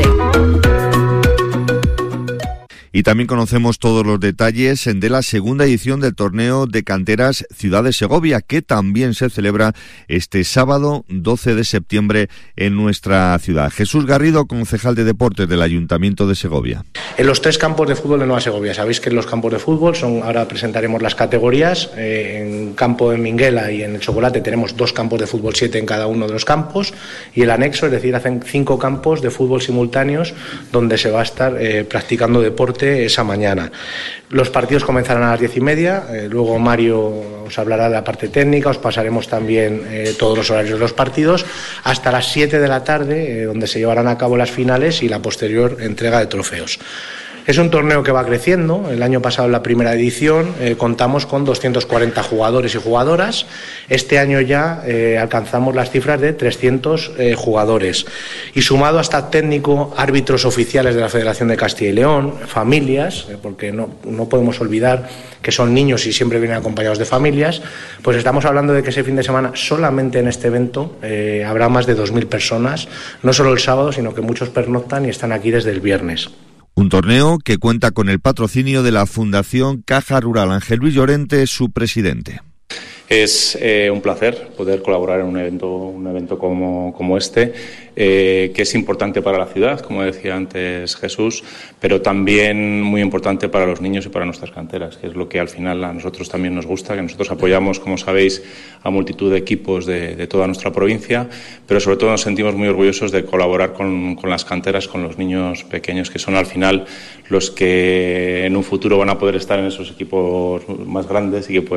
Y también conocemos todos los detalles de la segunda edición del torneo de canteras Ciudad de Segovia, que también se celebra este sábado doce de septiembre en nuestra ciudad. Jesús Garrido, concejal de deportes del Ayuntamiento de Segovia. En los tres campos de fútbol de Nueva Segovia, sabéis que en los campos de fútbol son, ahora presentaremos las categorías, eh, en campo de Minguela y en el Chocolate tenemos dos campos de fútbol siete en cada uno de los campos, y el anexo, es decir, hacen cinco campos de fútbol simultáneos donde se va a estar eh, practicando deporte esa mañana. Los partidos comenzarán a las diez y media, eh, luego Mario os hablará de la parte técnica, os pasaremos también eh, todos los horarios de los partidos, hasta las siete de la tarde, eh, donde se llevarán a cabo las finales y la posterior entrega de trofeos. Es un torneo que va creciendo. El año pasado, en la primera edición, eh, contamos con doscientos cuarenta jugadores y jugadoras. Este año ya eh, alcanzamos las cifras de trescientos eh, jugadores. Y sumado hasta técnico, árbitros oficiales de la Federación de Castilla y León, familias, eh, porque no, no podemos olvidar que son niños y siempre vienen acompañados de familias, pues estamos hablando de que ese fin de semana, solamente en este evento, eh, habrá más de dos mil personas, no solo el sábado, sino que muchos pernoctan y están aquí desde el viernes. Un torneo que cuenta con el patrocinio de la Fundación Caja Rural. Ángel Luis Llorente es su presidente. Es eh, un placer poder colaborar en un evento, un evento como, como este, eh, que es importante para la ciudad, como decía antes Jesús, pero también muy importante para los niños y para nuestras canteras, que es lo que al final a nosotros también nos gusta, que nosotros apoyamos, como sabéis, a multitud de equipos de, de toda nuestra provincia, pero sobre todo nos sentimos muy orgullosos de colaborar con, con las canteras, con los niños pequeños, que son al final los que en un futuro van a poder estar en esos equipos más grandes y que pueden